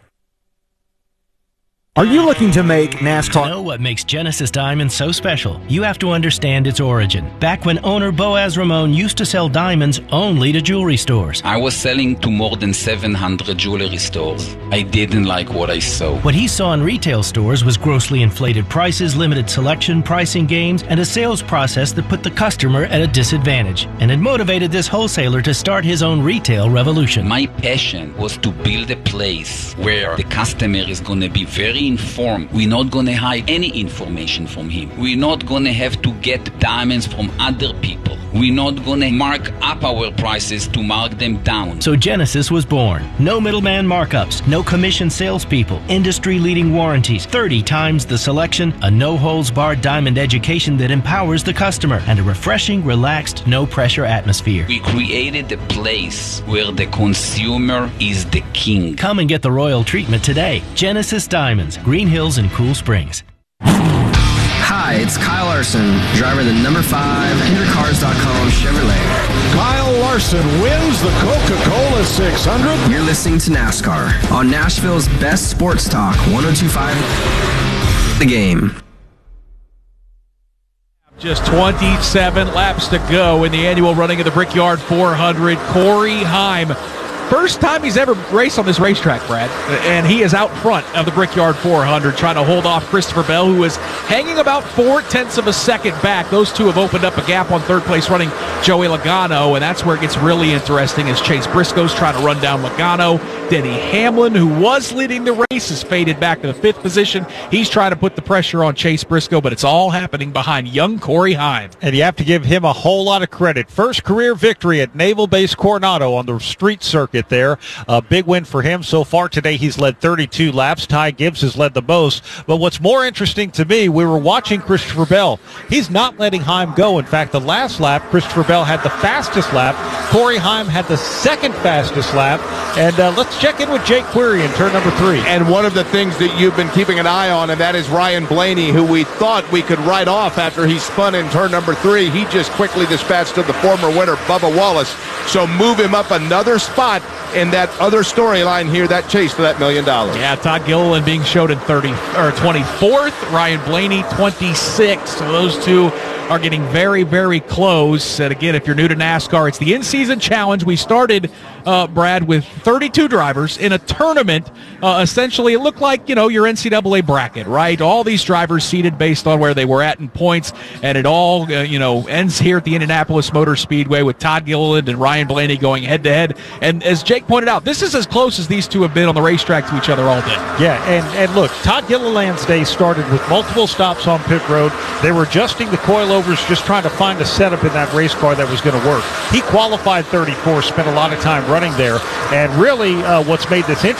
S16: Are you looking to make NASCAR?
S9: To know what makes Genesis Diamonds so special, you have to understand its origin. Back when owner Boaz Ramon used to sell diamonds only to jewelry stores.
S20: I was selling to more than 700 jewelry stores. I didn't like what I saw.
S9: What he saw in retail stores was grossly inflated prices, limited selection, pricing games, and a sales process that put the customer at a disadvantage. And it motivated this wholesaler to start his own retail revolution.
S20: My passion was to build a place where the customer is going to be very informed. We're not going to hide any information from him. We're not going to have to get diamonds from other people. We're not going to mark up our prices to mark them down.
S9: So Genesis was born. No middleman markups, no commission salespeople, industry-leading warranties, 30 times the selection, a no-holds-barred diamond education that empowers the customer, and a refreshing, relaxed, no-pressure atmosphere.
S20: We created a place where the consumer is the king.
S9: Come and get the royal treatment today. Genesis Diamonds, Green Hills and Cool Springs.
S15: Hi, it's Kyle Larson, driver of the number 5 HenderCars.com Chevrolet.
S27: Kyle Larson wins the Coca-Cola 600.
S15: You're listening to NASCAR on Nashville's best sports talk, 102.5 The Game.
S2: Just 27 laps to go in the annual running of the Brickyard 400. Corey Heim. First time he's ever raced on this racetrack, Brad, and he is out front of the Brickyard 400 trying to hold off Christopher Bell, who is hanging about 0.4 of a second back. Those two have opened up a gap on third place running Joey Logano, and that's where it gets really interesting as Chase Briscoe's trying to run down Logano. Denny Hamlin, who was leading the race, has faded back to the 5th position. He's trying to put the pressure on Chase Briscoe, but it's all happening behind young Corey Heim.
S4: And you have to give him a whole lot of credit. First career victory at Naval Base Coronado on the street circuit there. A big win for him so far today. He's led 32 laps. Ty Gibbs has led the most. But what's more interesting to me, we were watching Christopher Bell. He's not letting Heim go. In fact, the last lap, Christopher Bell had the fastest lap. Corey Heim had the second fastest lap. And let's check in with Jake Query in turn number 3.
S14: And one of the things that you've been keeping an eye on, and that is Ryan Blaney, who we thought we could write off after he spun in turn number 3. He just quickly dispatched to the former winner, Bubba Wallace. So move him up another spot in that other storyline here, that chase for that $1 million.
S2: Yeah, Todd Gilliland being showed in 24th, Ryan Blaney 26th. So those two are getting very, very close. And again, if you're new to NASCAR, it's the in-season challenge. We started, Brad, with 32 drivers in a tournament. Essentially, it looked like, your NCAA bracket, right? All these drivers seated based on where they were at in points. And it all, ends here at the Indianapolis Motor Speedway with Todd Gilliland and Ryan Blaney going head-to-head. And as Jake pointed out, this is as close as these two have been on the racetrack to each other all day.
S4: Yeah, and look, Todd Gilliland's day started with multiple stops on pit road. They were adjusting the coilovers, just trying to find a setup in that race car that was going to work. He qualified 34th, spent a lot of time running there, and really what's made this interesting